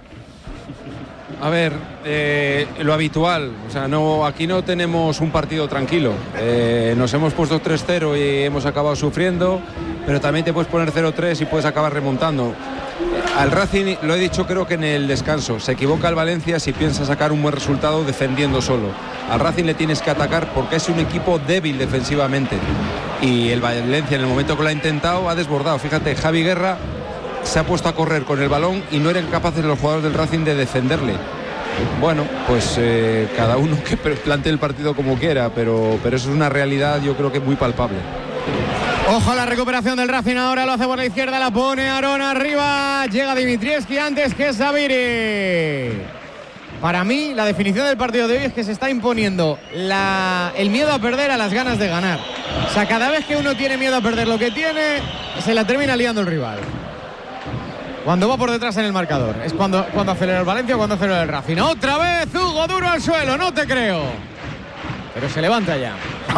A ver, eh, lo habitual, o sea, no, aquí no tenemos un partido tranquilo. Eh, nos hemos puesto tres cero y hemos acabado sufriendo, pero también te puedes poner cero tres y puedes acabar remontando. Al Racing, lo he dicho creo que en el descanso, se equivoca el Valencia si piensa sacar un buen resultado defendiendo solo. Al Racing le tienes que atacar porque es un equipo débil defensivamente. Y el Valencia en el momento que lo ha intentado ha desbordado. Fíjate, Javi Guerra se ha puesto a correr con el balón y no eran capaces los jugadores del Racing de defenderle. Bueno, pues eh, cada uno que plantee el partido como quiera, pero, pero eso es una realidad, yo creo que muy palpable. Ojo a la recuperación del Racing ahora, lo hace por la izquierda, la pone Aarón arriba, llega Dimitrievski antes que Sabiri. Para mí, la definición del partido de hoy es que se está imponiendo la, el miedo a perder a las ganas de ganar. O sea, cada vez que uno tiene miedo a perder lo que tiene, se la termina liando el rival. Cuando va por detrás en el marcador. Es cuando, cuando acelera el Valencia o cuando acelera el Racing. Otra vez Hugo Duro al suelo, no te creo. Pero se levanta ya.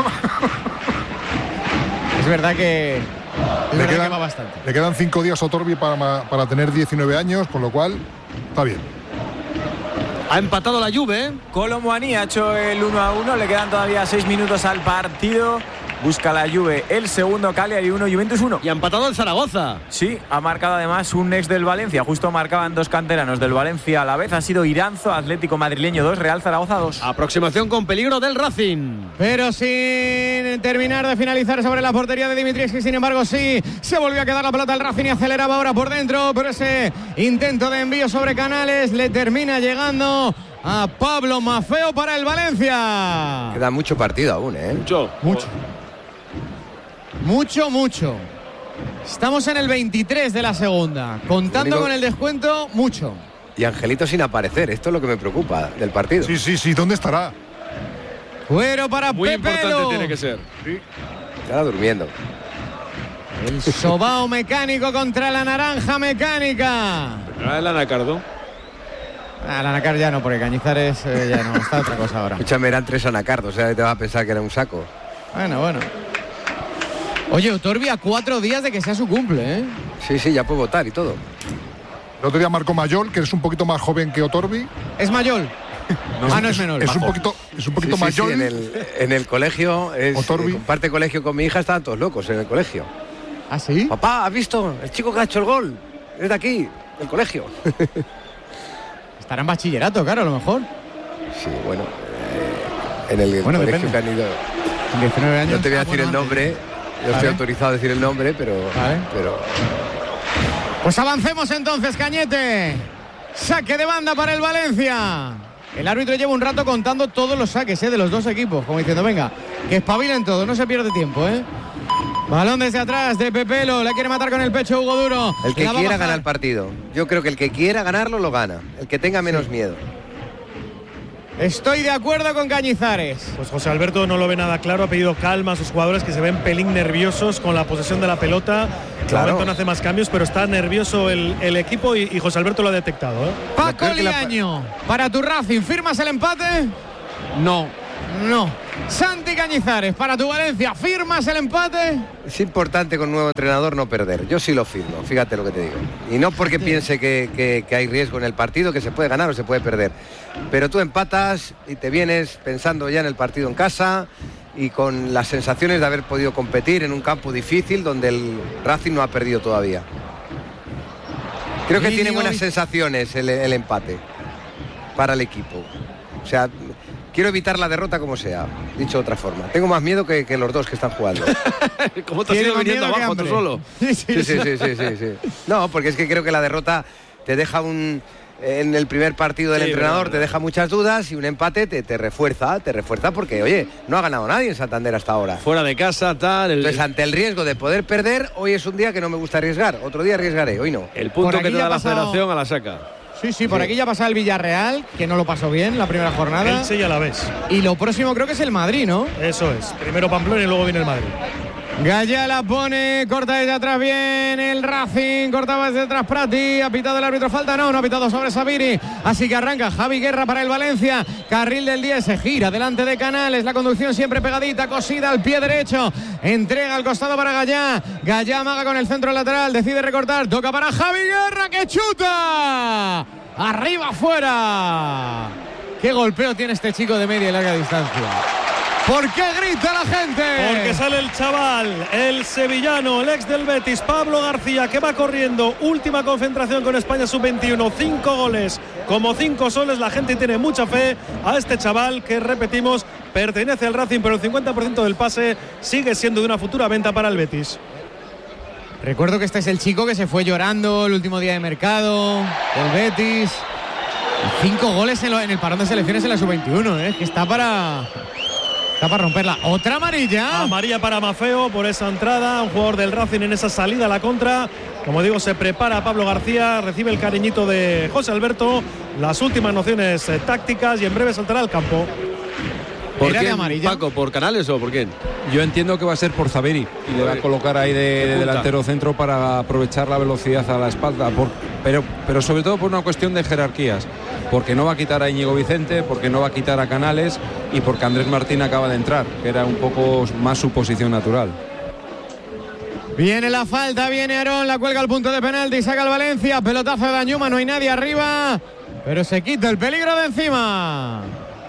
Es verdad que, es le, verdad quedan, que va bastante. le quedan cinco días a Otorbi para, para tener diecinueve años, con lo cual está bien. Ha empatado la Juve. Kolo Muani ha hecho el uno a uno. Le quedan todavía seis minutos al partido. Busca la Juve el segundo, Cagliari uno, Juventus uno. Y ha empatado el Zaragoza. Sí, ha marcado además un ex del Valencia. Justo marcaban dos canteranos del Valencia a la vez. Ha sido Iranzo, Atlético Madrileño dos, Real Zaragoza dos. Aproximación con peligro del Racing. Pero sin terminar de finalizar sobre la portería de Dimitrievski, sin embargo sí, se volvió a quedar la pelota al Racing y aceleraba ahora por dentro, pero ese intento de envío sobre Canales le termina llegando a Pablo Maffeo para el Valencia. Queda mucho partido aún, ¿eh? Mucho. Mucho. Mucho, mucho. Estamos en el veintitrés de la segunda. Contando único... con el descuento, mucho. Y Angelito sin aparecer. Esto es lo que me preocupa del partido. Sí, sí, sí. ¿Dónde estará? Cuero para Muy Pepelo. importante tiene que ser. Sí. Estará durmiendo. El sobao mecánico contra la naranja mecánica. ¿No el anacardo? Ah, el anacar ya no, porque Cañizares eh, ya no, está otra cosa ahora. Escúchame, eran tres anacardos. O sea, te vas a pensar que era un saco. Bueno, bueno. Oye, Otorbi a cuatro días de que sea su cumple, ¿eh? Sí, sí, ya puede votar y todo. El otro día marcó Mayol, que es un poquito más joven que Otorbi. ¿Es Mayol? No, ah, no es, es menor. Es un poquito, es un poquito sí, sí, Mayol. Sí, en, el, en el colegio, es, Otorbi. Eh, comparte colegio con mi hija, estaban todos locos en el colegio. ¿Ah, sí? Papá, ¿has visto? El chico que ha hecho el gol. Es de aquí, del colegio. Estará en bachillerato, claro, a lo mejor. Sí, bueno. Eh, en el bueno, colegio depende. que han ido. diecinueve años. No te voy a ah, decir bueno, el nombre. antes. Yo Vale. estoy autorizado a decir el nombre, pero, Vale. pero. Pues avancemos entonces, Cañete. Saque de banda para el Valencia. El árbitro lleva un rato contando todos los saques ¿eh? de los dos equipos, como diciendo, venga, que espabilen todos, no se pierde tiempo, ¿eh? Balón desde atrás de Pepelo, la quiere matar con el pecho Hugo Duro. El que La va a quiera bajar. ganar el partido. Yo creo que el que quiera ganarlo lo gana. El que tenga menos sí. miedo. Estoy de acuerdo con Cañizares. Pues José Alberto no lo ve nada claro, ha pedido calma a sus jugadores que se ven pelín nerviosos con la posesión de la pelota. Claro. De momento no hace más cambios, pero está nervioso el, el equipo y, y José Alberto lo ha detectado, ¿eh? Paco Liaño, la... para tu Racing, ¿firmas el empate? No. No. Santi Cañizares, para tu Valencia, ¿firmas el empate? Es importante con un nuevo entrenador no perder. Yo sí lo firmo, fíjate lo que te digo. Y no porque piense que, que, que hay riesgo en el partido, que se puede ganar o se puede perder. Pero tú empatas y te vienes pensando ya en el partido en casa y con las sensaciones de haber podido competir en un campo difícil donde el Racing no ha perdido todavía. Creo que tiene buenas sensaciones el, el empate para el equipo. O sea, quiero evitar la derrota como sea, dicho de otra forma. Tengo más miedo que, que los dos que están jugando. ¿Cómo te has ido viniendo abajo tú solo? Sí sí sí, sí, sí, sí, sí. No, porque es que creo que la derrota te deja un... En el primer partido del sí, entrenador verdad, te deja muchas dudas y un empate te, te refuerza, te refuerza porque, oye, no ha ganado nadie en Santander hasta ahora. Fuera de casa, tal... El... Entonces, ante el riesgo de poder perder, hoy es un día que no me gusta arriesgar. Otro día arriesgaré, hoy no. El punto que te da la federación a la saca. Sí, sí, por sí. aquí ya pasa el Villarreal, que no lo pasó bien la primera jornada. Elche y Alavés. Y lo próximo creo que es el Madrid, ¿no? Eso es. Primero Pamplona y luego viene el Madrid. Gaya la pone, corta desde atrás bien el Racing, cortaba desde atrás Prati, ha pitado el árbitro falta, no, no ha pitado sobre Sabiri, así que arranca Javi Guerra para el Valencia, carril del diez, se gira delante de Canales, la conducción siempre pegadita, cosida al pie derecho, entrega al costado para Gaya, Gaya amaga con el centro lateral, decide recortar, toca para Javi Guerra que chuta, arriba afuera, qué golpeo tiene este chico de media y larga distancia. ¿Por qué grita la gente? Porque sale el chaval, el sevillano, el ex del Betis, Pablo García, que va corriendo. Última concentración con España sub veintiuno. Cinco goles, como cinco soles. La gente tiene mucha fe a este chaval que, repetimos, pertenece al Racing, pero el cincuenta por ciento del pase sigue siendo de una futura venta para el Betis. Recuerdo que este es el chico que se fue llorando el último día de mercado del Betis. Cinco goles en, lo, en el parón de selecciones en la sub veintiuno, ¿eh? Que está para... Está para romperla. Otra amarilla. Amarilla para Mafeo por esa entrada. Un jugador del Racing en esa salida a la contra. Como digo, se prepara Pablo García. Recibe el cariñito de José Alberto. Las últimas nociones eh, tácticas y en breve saltará al campo. ¿Por quién, Paco? ¿Por Canales o por quién? Yo entiendo que va a ser por Zaveri y le va a colocar ahí de, de delantero centro para aprovechar la velocidad a la espalda, por, pero, pero sobre todo por una cuestión de jerarquías, porque no va a quitar a Íñigo Vicente, porque no va a quitar a Canales y porque Andrés Martín acaba de entrar, que era un poco más su posición natural. Viene la falta, viene Aarón, la cuelga al punto de penalti, saca el Valencia, pelotazo de Danjuma, no hay nadie arriba, pero se quita el peligro de encima.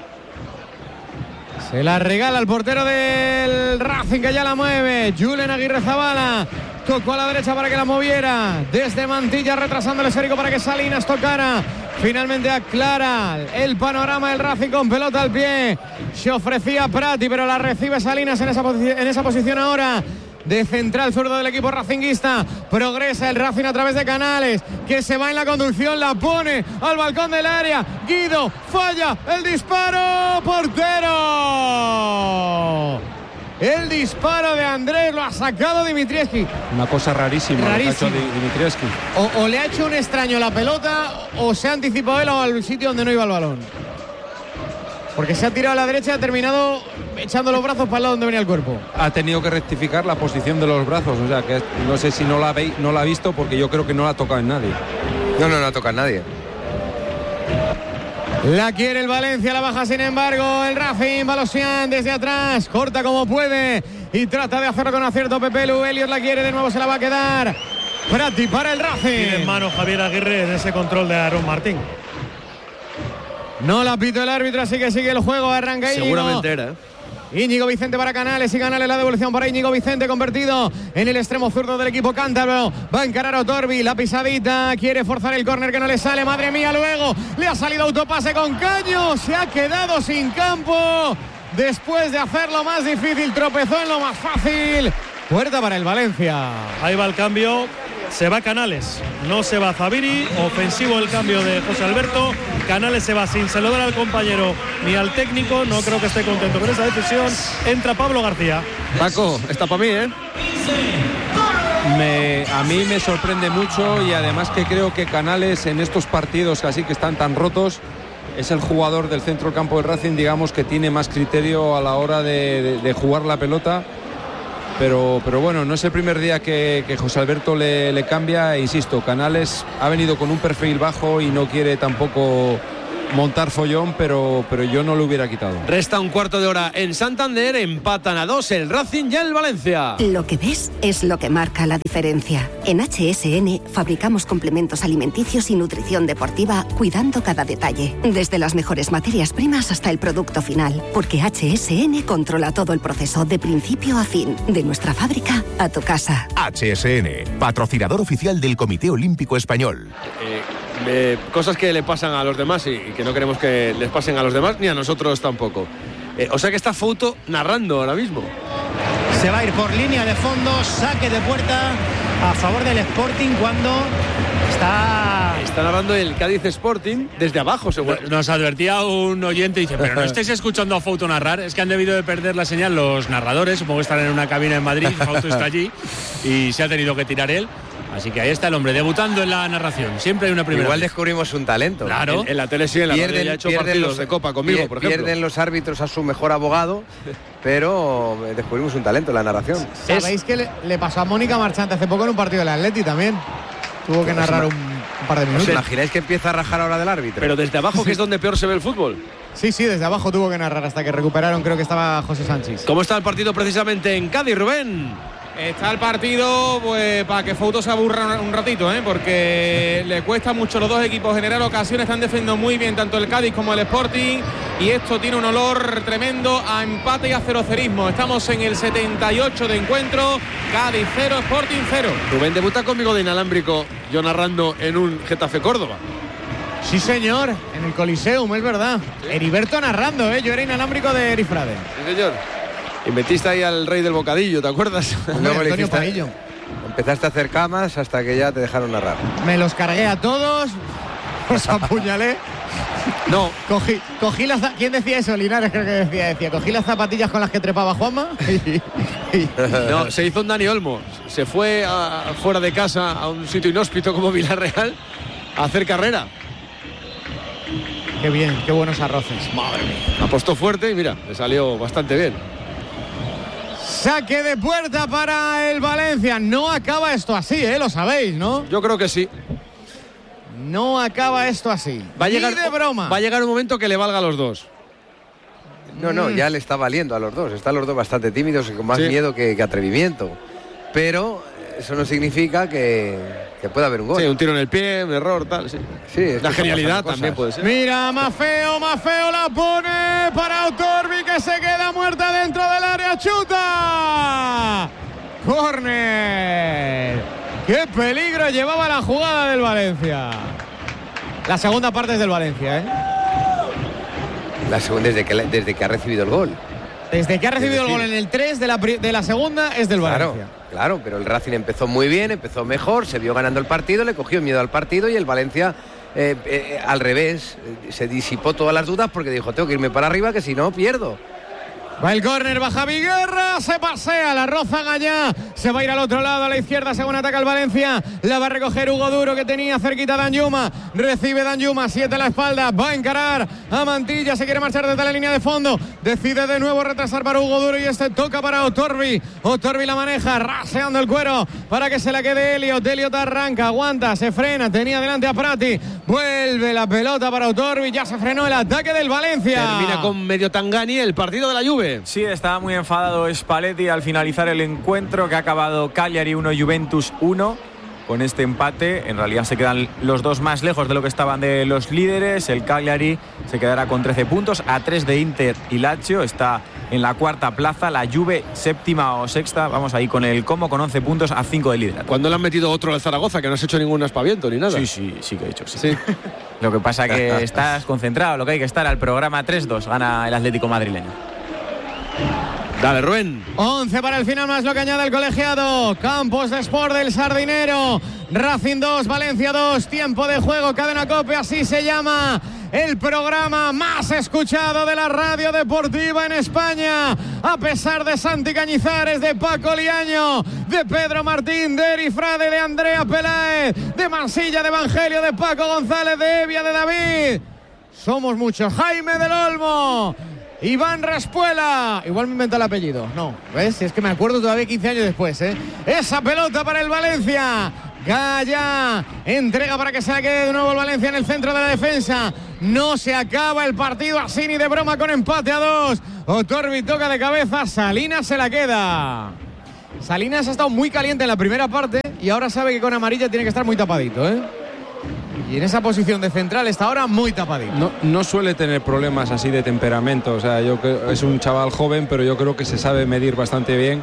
Se la regala al portero del Racing, que ya la mueve. Julen Aguirrezabala tocó a la derecha para que la moviera. Desde Mantilla, retrasando el esférico para que Salinas tocara. Finalmente aclara el panorama del Racing con pelota al pie. Se ofrecía Prati, pero la recibe Salinas en esa, posi- en esa posición ahora. De central zurdo del equipo racinguista. Progresa el Racing a través de Canales, que se va en la conducción, la pone al balcón del área. Guido falla el disparo. ¡Portero! El disparo de Andrés lo ha sacado Dimitrievski. Una cosa rarísima, Rarísimo. lo que ha hecho Dimitrievski. O, o le ha hecho un extraño la pelota, o se ha anticipado él al sitio donde no iba el balón. Porque se ha tirado a la derecha y ha terminado echando los brazos para el lado donde venía el cuerpo. Ha tenido que rectificar la posición de los brazos, o sea que no sé si no la, ve, no la ha visto, porque yo creo que no la ha tocado en nadie. No, no, no la toca en nadie. La quiere el Valencia, la baja sin embargo el Racing. Balosian desde atrás, corta como puede y trata de hacerlo con acierto Pepelu. Elios la quiere, de nuevo se la va a quedar. Prati para el Racing. Tiene en mano Javier Aguirre en ese control de Aarón Martín. No la pitó el árbitro, así que sigue el juego. Arranca Íñigo. Seguramente era, ¿eh? Íñigo Vicente para Canales y Canales la devolución para Íñigo Vicente, convertido en el extremo zurdo del equipo cántabro. Va a encarar a Otorbi, la pisadita, quiere forzar el córner que no le sale, madre mía, luego le ha salido autopase con Caño, se ha quedado sin campo después de hacerlo más difícil, tropezó en lo más fácil. Puerta para el Valencia. Ahí va el cambio. Se va Canales, no se va Zaviri. Ofensivo el cambio de José Alberto. Canales se va sin saludar al compañero ni al técnico. No creo que esté contento con esa decisión. Entra Pablo García. Paco, está para mí, ¿eh? Me, a mí me sorprende mucho y además que creo que Canales en estos partidos así que están tan rotos es el jugador del centro del campo del Racing, digamos, que tiene más criterio a la hora de, de, de jugar la pelota. Pero, pero bueno, no es el primer día que, que José Alberto le, le cambia. E insisto, Canales ha venido con un perfil bajo y no quiere tampoco montar follón, pero, pero yo no lo hubiera quitado. Resta un cuarto de hora en Santander, empatan a dos el Racing y el Valencia. Lo que ves es lo que marca la diferencia. En H S N fabricamos complementos alimenticios y nutrición deportiva, cuidando cada detalle, desde las mejores materias primas hasta el producto final, porque H S N controla todo el proceso de principio a fin, de nuestra fábrica a tu casa. H S N, patrocinador oficial del Comité Olímpico Español. Eh, eh, cosas que le pasan a los demás y, y que no queremos que les pasen a los demás ni a nosotros tampoco. Eh, o sea que está Fouto narrando ahora mismo. Se va a ir por línea de fondo, saque de puerta a favor del Sporting cuando está... Está narrando el Cádiz Sporting desde abajo, seguro. Nos advertía un oyente y dice, pero no estáis escuchando a Fouto narrar, es que han debido de perder la señal los narradores, supongo que están en una cabina en Madrid, Fouto está allí y se ha tenido que tirar él. Así que ahí está el hombre, debutando en la narración. Siempre hay una primera Igual vez. descubrimos un talento. Claro. En, en la tele sí, en la pierden, radio ya ha hecho pierden partidos los, de Copa conmigo, pier, por ejemplo. Pierden los árbitros a su mejor abogado, pero descubrimos un talento en la narración. ¿Sabéis que le, le pasó a Mónica Marchante hace poco en un partido del Atleti también? Tuvo que narrar un, un par de minutos. ¿Os imagináis que empieza a rajar ahora del árbitro? Pero desde abajo, que es donde peor se ve el fútbol. Sí, sí, desde abajo tuvo que narrar hasta que recuperaron, creo que estaba José Sánchez. ¿Cómo está el partido precisamente en Cádiz, Rubén? Está el partido pues para que Fouto se aburra un ratito, ¿eh? Porque le cuesta mucho a los dos equipos generar ocasiones, están defendiendo muy bien tanto el Cádiz como el Sporting y esto tiene un olor tremendo a empate y a cerocerismo. Estamos en el setenta y ocho de encuentro, Cádiz cero, Sporting cero. Rubén debuta conmigo de inalámbrico, yo narrando en un Getafe Córdoba. Sí, señor, en el Coliseum, es verdad. ¿Sí? Heriberto narrando, ¿eh? Yo era inalámbrico de Erifrade. Sí, señor. Y metiste ahí al rey del bocadillo, ¿te acuerdas? Luego le hiciste, empezaste a hacer camas hasta que ya te dejaron narrar. Me los cargué a todos, los apuñalé No. Cogí, cogí las... ¿Quién decía eso? Linares creo que decía. Decía, cogí las zapatillas con las que trepaba Juanma. Y, y... No, se hizo un Dani Olmo. Se fue a, fuera de casa a un sitio inhóspito como Villarreal a hacer carrera. Qué bien, qué buenos arroces. Madre mía. Apostó fuerte y mira, le salió bastante bien. Saque de puerta para el Valencia. No acaba esto así, ¿eh? Lo sabéis, ¿no? Yo creo que sí. No acaba esto así. Va a llegar, Ni de broma. Va a llegar un momento que le valga a los dos. No, no, ya le está valiendo a los dos. Están los dos bastante tímidos y con más sí. miedo que, que atrevimiento. Pero eso no significa que, que pueda haber un gol. Sí, un tiro en el pie, un error, tal. Sí, sí es la genialidad también puede ser. Mira, Maffeo, Maffeo la pone para Autorbi, que se queda muerta dentro del área. ¡Chuta! ¡Córner! ¡Qué peligro llevaba la jugada del Valencia! La segunda parte es del Valencia, ¿eh? La segunda desde que, desde que ha recibido el gol. Desde que ha recibido el gol en el tres de la, de la segunda es del claro, Valencia. Claro, pero el Racing empezó muy bien, empezó mejor, se vio ganando el partido, le cogió miedo al partido y el Valencia eh, eh, al revés, eh, se disipó todas las dudas porque dijo, tengo que irme para arriba que si no pierdo. Va el córner, baja Viguerra, se pasea, la roza Gallá, se va a ir al otro lado, a la izquierda, según ataca el Valencia, la va a recoger Hugo Duro, que tenía cerquita a Danjuma, recibe Danjuma, siete a la espalda, va a encarar a Mantilla, se quiere marchar desde la línea de fondo, decide de nuevo retrasar para Hugo Duro y este toca para Otorbi, Otorbi la maneja, raseando el cuero para que se la quede Elliot, Elliot arranca, aguanta, se frena, tenía delante a Prati, vuelve la pelota para Otorbi, ya se frenó el ataque del Valencia. Termina con medio Tangani el partido de la Juve. Sí, estaba muy enfadado Spalletti al finalizar el encuentro, que ha acabado Cagliari uno, Juventus uno. Con este empate, en realidad se quedan los dos más lejos de lo que estaban de los líderes. El Cagliari se quedará con trece puntos, a tres de Inter y Lazio. Está en la cuarta plaza, la Juve séptima o sexta. Vamos ahí con el Como, con once puntos, a cinco de líder. ¿Cuándo le han metido otro al Zaragoza, que no has hecho ningún aspaviento ni nada? Sí, sí, sí que he hecho, sí. sí. Lo que pasa que estás concentrado, lo que hay que estar al programa tres dos, gana el Atlético madrileño. Dale, Rubén. once para el final, más lo que añade el colegiado. Campos de Sport del Sardinero. Racing dos, Valencia dos. Tiempo de juego, Cadena COPE, así se llama el programa más escuchado de la radio deportiva en España. A pesar de Santi Cañizares, de Paco Liaño, de Pedro Martín, de Eri Frade, de Andrea Peláez, de Mansilla, de Evangelio, de Paco González, de Evia, de David. Somos muchos. Jaime del Olmo, Iván Respuela, igual me inventó el apellido. No, ¿ves? Es que me acuerdo todavía quince años después, ¿eh? Esa pelota para el Valencia. Gaya entrega para que se la quede de nuevo el Valencia en el centro de la defensa. No se acaba el partido así ni de broma, con empate a dos. Otorbi toca de cabeza, Salinas se la queda. Salinas ha estado muy caliente en la primera parte y ahora sabe que con amarilla tiene que estar muy tapadito, ¿eh? Y en esa posición de central está ahora muy tapadito. No, no suele tener problemas así de temperamento. O sea, yo creo, es un chaval joven, pero yo creo que se sabe medir bastante bien.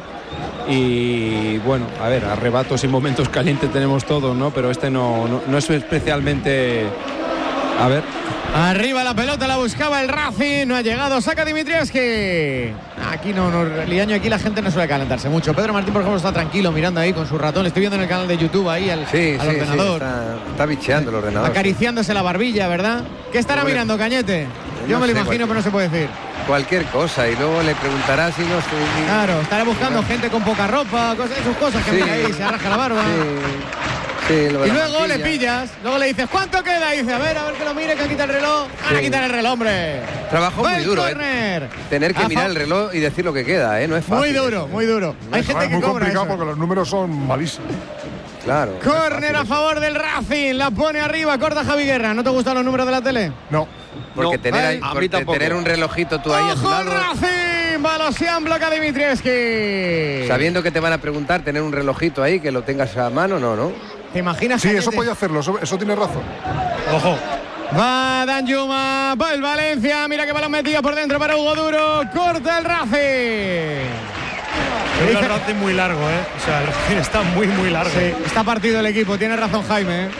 Y bueno, a ver, arrebatos y momentos calientes tenemos todos, ¿no? Pero este no, no, no es especialmente... A ver... Arriba la pelota, la buscaba el Racing, no ha llegado, saca Dimitrievski. Aquí no, no, Liaño, aquí la gente no suele calentarse mucho. Pedro Martín, por ejemplo, está tranquilo mirando ahí con su ratón. Le estoy viendo en el canal de YouTube ahí al, sí, al sí, ordenador. Sí, está, está bicheando el ordenador. Acariciándose la barbilla, ¿verdad? ¿Qué estará Hombre, mirando, Cañete? Yo no me lo sé, imagino, cualquier, pero no se puede decir. Cualquier cosa, y luego le preguntará si no estoy... Claro, estará buscando sí, gente con poca ropa, cosas, sus cosas que sí, mira ahí, se arraja la barba. Sí. Sí, y luego mantilla. le pillas, luego le dices, ¿cuánto queda? Y dice, a ver, a ver que lo mire, que quita el reloj. Van a quitar el reloj, hombre. Trabajo muy duro, ¿eh? Tener que a mirar el reloj y decir lo que queda, ¿eh? No es fácil. Muy duro, muy duro. No, Hay gente es que muy cobra complicado eso. porque los números son malísimos. Claro. Córner a favor del Racing, la pone arriba, corta Javi Guerra. ¿No te gustan los números de la tele? No. Porque no. tener, ahí, porque tener un relojito tú ahí a tu lado... Racing! Balosian bloca Dimitrievski. Sabiendo que te van a preguntar, tener un relojito ahí, que lo tengas a mano, no, ¿no? ¿Te imaginas? Sí, Cañete? eso puede hacerlo, eso, eso tiene razón. Ojo. Va Danjuma, va el Valencia, mira que balón metido por dentro para Hugo Duro, corta el Racing. Es el Racing muy largo, ¿eh? O sea, el Racing está muy, muy largo. Sí, está partido el equipo, tiene razón Jaime, ¿eh?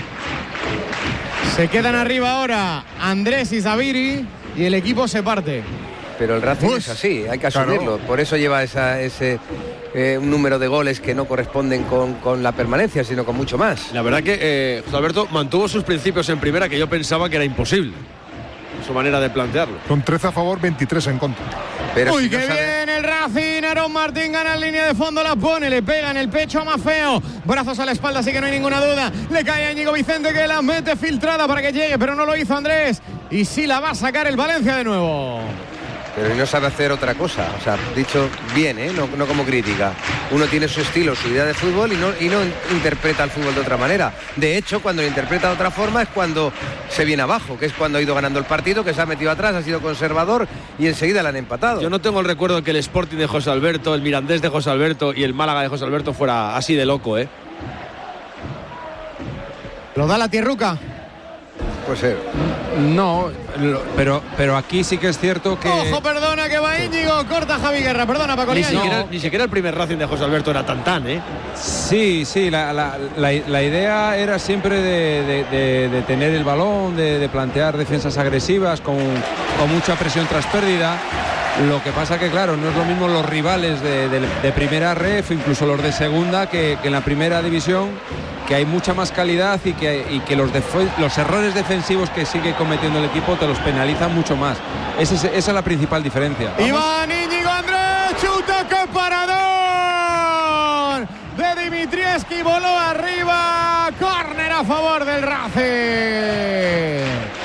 Se quedan arriba ahora Andrés y Zaviri y el equipo se parte. Pero el Racing Uy, es así, hay que asumirlo. Claro. Por eso lleva esa, ese, eh, un número de goles que no corresponden con, con la permanencia, sino con mucho más. La verdad que eh, José Alberto mantuvo sus principios en primera, que yo pensaba que era imposible, su manera de plantearlo. Son trece a favor, veintitrés en contra. Pero Uy, si qué no sabe... bien el Racing. Aaron Martín gana en línea de fondo, la pone, le pega en el pecho a Mafeo. Brazos a la espalda, así que no hay ninguna duda. Le cae a Íñigo Vicente, que la mete filtrada para que llegue, pero no lo hizo Andrés. Y sí la va a sacar el Valencia de nuevo. Pero no sabe hacer otra cosa, o sea, dicho bien, ¿eh? no, no como crítica. Uno tiene su estilo, su idea de fútbol y no, y no interpreta el fútbol de otra manera. De hecho, cuando lo interpreta de otra forma es cuando se viene abajo, que es cuando ha ido ganando el partido, que se ha metido atrás, ha sido conservador y enseguida le han empatado. Yo no tengo el recuerdo de que el Sporting de José Alberto, el Mirandés de José Alberto y el Málaga de José Alberto fuera así de loco, ¿eh? Lo da la tierruca. Puede ser. No, lo- pero, pero aquí sí que es cierto que... Ojo, perdona que va Íñigo, corta Javi Guerra, perdona Paco Ni Liaño. siquiera, ni siquiera el primer Racing de José Alberto era tan tan, ¿eh? Sí, sí, la, la- la- la idea era siempre de, de- de- de tener el balón, de, de plantear defensas agresivas con, con mucha presión tras pérdida. Lo que pasa que, claro, no es lo mismo los rivales de, de- de primera ref, incluso los de segunda, que, que en la primera división, que hay mucha más calidad y que, y que los, defe- los errores defensivos que sigue cometiendo el equipo te los penalizan mucho más. Ese es- esa es la principal diferencia. Iván Íñigo Andrés, chuta, qué parador de Dimitrievski, voló arriba, córner a favor del Racing.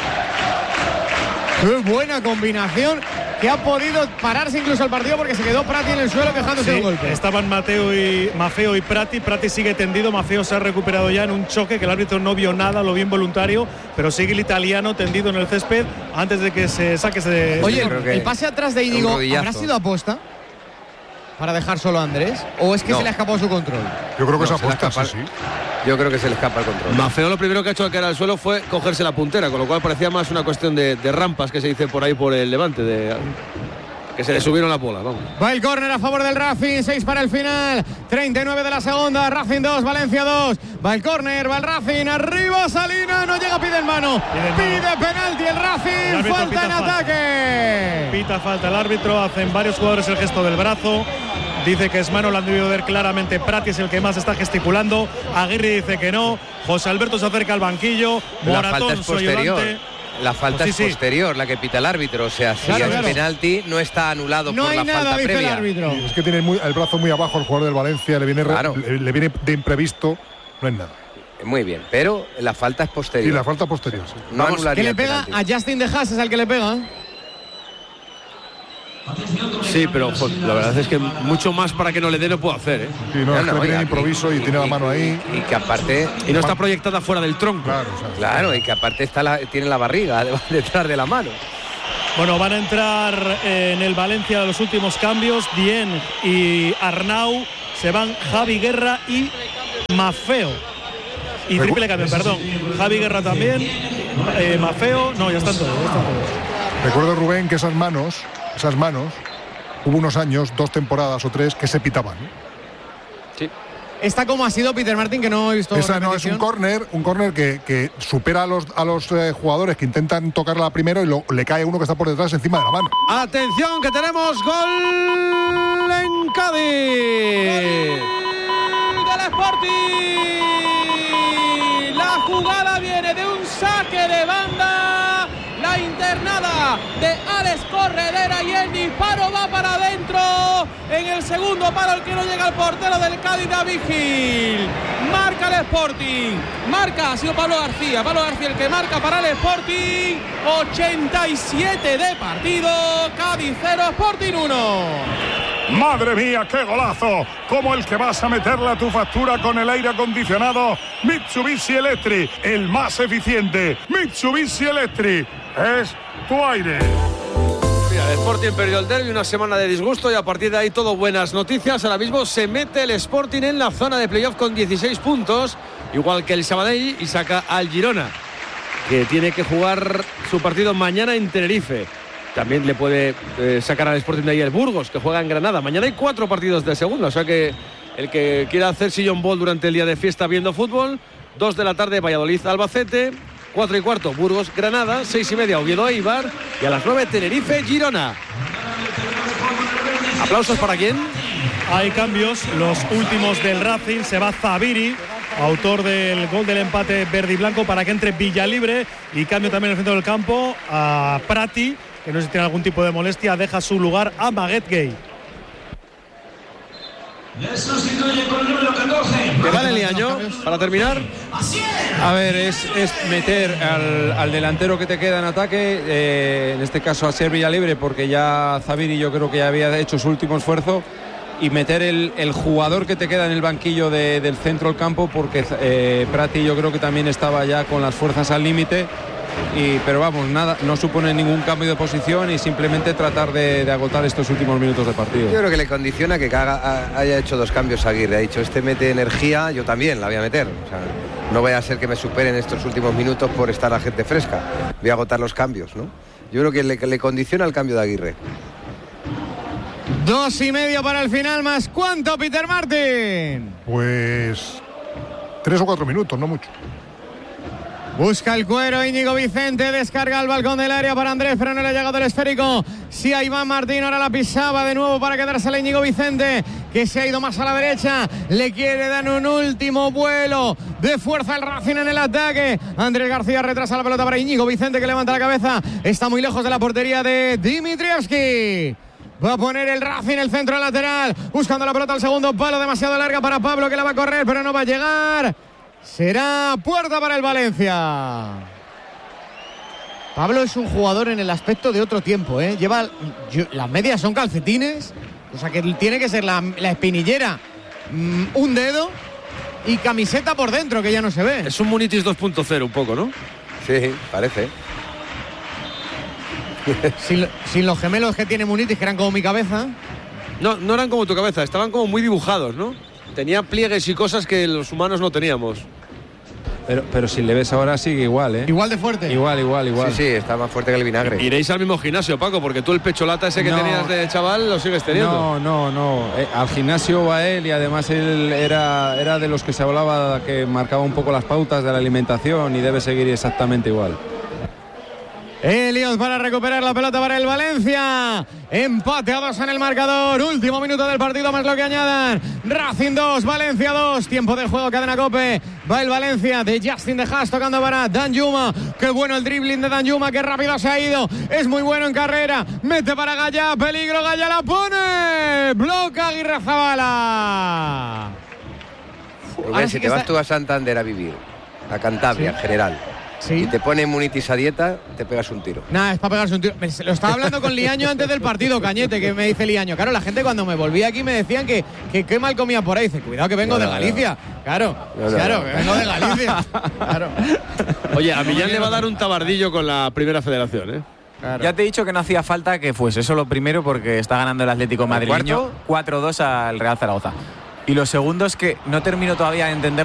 Qué buena combinación, que ha podido pararse incluso el partido porque se quedó Prati en el suelo quejándose Sí, de un golpe. estaban Mateo y Mafeo y Prati. Prati sigue tendido, Mafeo se ha recuperado ya en un choque que el árbitro no vio nada, lo vio involuntario, pero sigue el italiano tendido en el césped antes de que se saque ese. Oye, ese- el, el pase atrás de Íñigo, ¿habrá sido aposta para dejar solo a Andrés? ¿O es que No. se le ha escapado su control? Yo creo que No, es se le apuesta, escapa- sí, sí. Yo creo que se le escapa el control. Mafeo lo primero que ha hecho al caer al suelo fue cogerse la puntera, con lo cual parecía más una cuestión de, de rampas que se dice por ahí por el Levante, de que se le subieron la bola, vamos. Va el córner a favor del Racing, seis para el final, treinta y nueve de la segunda, Racing dos, Valencia dos. Va el córner, va el Racing, arriba Salina, no llega, pide en mano. Pide penalti el El Racing, árbitro falta pita en falta. ataque. Pita falta el árbitro, hacen varios jugadores el gesto del brazo. Dice que es mano, lo han debido ver claramente. Prati es el que más está gesticulando. Aguirre dice que no. José Alberto se acerca al banquillo. La Moratón, falta es su posterior. ayudante. La falta Pues sí, es sí. posterior, la que pita el árbitro. O sea, si Claro, es claro. penalti, no está anulado No por hay la nada, falta dice el previa. árbitro. Es que tiene muy- el brazo muy abajo el jugador del Valencia, le viene, re- Claro. le, le viene de imprevisto, no es nada. Muy bien, pero la falta es posterior. Y la falta posterior, sí. No Vamos, anularía que le el pega penalti. a Justin de Haas, es al que le pega. Sí, pero jo, la verdad es que mucho más para que no le dé no puedo hacer, ¿eh? Sí, no, No, es que no, le viene y de aquí- improviso y, tiene la mano ahí. Y que aparte, Y no está proyectada fuera del tronco. Claro, o sea, claro, y que aparte está la- tiene la barriga detrás de la mano. Bueno, van a entrar en el Valencia los últimos cambios. Dien y Arnau. Se van Javi Guerra y Mafeo. Y Recu- triple cambio, perdón. Javi Guerra también. eh, Mafeo. No, ya están todos. Ya están todos. Recuerdo, Rubén, que esas manos, esas manos, hubo unos años, dos temporadas o tres, que se pitaban. ¿eh? Está como ha sido Peter Martin, que no he visto. Esa no es repetición. un córner, un córner que, que supera a los, a los eh, jugadores que intentan tocarla primero y lo- le cae uno que está por detrás encima de la mano. Atención, que tenemos gol en Cádiz. Del Sporting. La jugada viene de un saque de banda. La internada de Alex Corredera y el disparo va para adentro. En el segundo palo, el que no llega al portero del Cádiz, David Gil. Marca el Sporting. Marca, ha sido Pablo García. Pablo García el que marca para el Sporting. ochenta y siete de partido. Cádiz cero, Sporting uno. Madre mía, qué golazo, como el que vas a meterle a tu factura con el aire acondicionado Mitsubishi Electric, el más eficiente. Mitsubishi Electric es tu aire. Mira, el Sporting perdió el derbi, una semana de disgusto y a partir de ahí todo buenas noticias. Ahora mismo se mete el Sporting en la zona de playoff con dieciséis puntos, igual que el Sabadell, y saca al Girona, que tiene que jugar su partido mañana en Tenerife. También le puede eh, sacar al Sporting de ahí el Burgos, que juega en Granada. Mañana hay cuatro partidos de segunda, o sea que el que quiera hacer sillón ball durante el día de fiesta viendo fútbol, dos de la tarde Valladolid-Albacete, cuatro y cuarto Burgos-Granada, seis y media Oviedo-Eibar y a las nueve Tenerife-Girona. ¿Aplausos para quién? Hay cambios, los últimos del Racing. Se va Zabiri, autor del gol del empate verde y blanco, para que entre Villalibre, y cambio también en el centro del campo a Prati, que no sé si tiene algún tipo de molestia, deja su lugar a Maguette Gay. Le sustituye con el número catorce. ¿Qué vale Liaño para terminar? A ver, es, es meter al, al delantero que te queda en ataque, eh, en este caso a ser Villalibre, porque ya Zabiri yo creo que ya había hecho su último esfuerzo, y meter el, el jugador que te queda en el banquillo de, del centro del campo, porque eh, Prati yo creo que también estaba ya con las fuerzas al límite. Y, pero vamos, nada, no supone ningún cambio de posición y simplemente tratar de, de agotar estos últimos minutos de partido. Yo creo que le condiciona que haga, haya hecho dos cambios a Aguirre. Ha dicho, este mete energía, yo también la voy a meter. O sea, no vaya a ser que me superen estos últimos minutos por estar la gente fresca. Voy a agotar los cambios, ¿no? Yo creo que le, que le condiciona el cambio de Aguirre. Dos y medio para el final, más ¿cuánto, Peter Martin? Pues tres o cuatro minutos, no mucho. Busca el cuero Íñigo Vicente, descarga al balcón del área para Andrés, pero no le ha llegado el esférico. Sí, a Iván Martín, ahora la pisaba de nuevo para quedársela Íñigo Vicente, que se ha ido más a la derecha. Le quiere dar un último vuelo de fuerza el Racing en el ataque. Andrés García retrasa la pelota para Íñigo Vicente, que levanta la cabeza. Está muy lejos de la portería de Dimitrievski. Va a poner el Racing el centro lateral, buscando la pelota al segundo palo, demasiado larga para Pablo, que la va a correr, pero no va a llegar. Será puerta para el Valencia. Pablo es un jugador en el aspecto de otro tiempo, ¿eh? Lleva, yo, las medias son calcetines, o sea que tiene que ser la, la espinillera mmm, un dedo y camiseta por dentro, que ya no se ve. Es un Munitis dos punto cero un poco, ¿no? Sí, parece. sin, sin los gemelos que tiene Munitis, que eran como mi cabeza. No, no eran como tu cabeza, estaban como muy dibujados, ¿no? Tenía pliegues y cosas que los humanos no teníamos. Pero, pero si le ves ahora sigue igual, ¿eh? Igual de fuerte. Igual, igual, igual. Sí, sí, está más fuerte que el vinagre. Iréis al mismo gimnasio, Paco, porque tú el pecholata ese que no, tenías de chaval lo sigues teniendo. No, no, no. Eh, al gimnasio va él y además él era, era de los que se hablaba, que marcaba un poco las pautas de la alimentación y debe seguir exactamente igual. Elios para recuperar la pelota para el Valencia. Empate a dos en el marcador. Último minuto del partido, más lo que añadan. Racing dos, Valencia dos. Tiempo del juego, cadena COPE. Va el Valencia de Justin de Haas tocando para Danjuma. Qué bueno el dribbling de Danjuma, qué rápido se ha ido. Es muy bueno en carrera. Mete para Gallá, peligro, Gallá la pone. Bloca Aguirre Zabala. Rubén, si te vas está... tú a Santander a vivir, a Cantabria sí. en general. Sí. Y te pone Munitis a dieta, te pegas un tiro. Nada, es para pegarse un tiro. Me, lo estaba hablando con Liaño antes del partido, Cañete, que me dice Liaño. Claro, la gente cuando me volví aquí me decían que, que qué mal comía por ahí. Dice, cuidado que vengo no, de Galicia. No. Claro, no, no, claro, no. que vengo de Galicia. Claro. Oye, a Millán le va a dar un tabardillo con la primera federación, ¿eh? Claro. Ya te he dicho que no hacía falta que fuese eso lo primero, porque está ganando el Atlético madrileño cuatro dos al Real Zaragoza. Y lo segundo es que no termino todavía de entender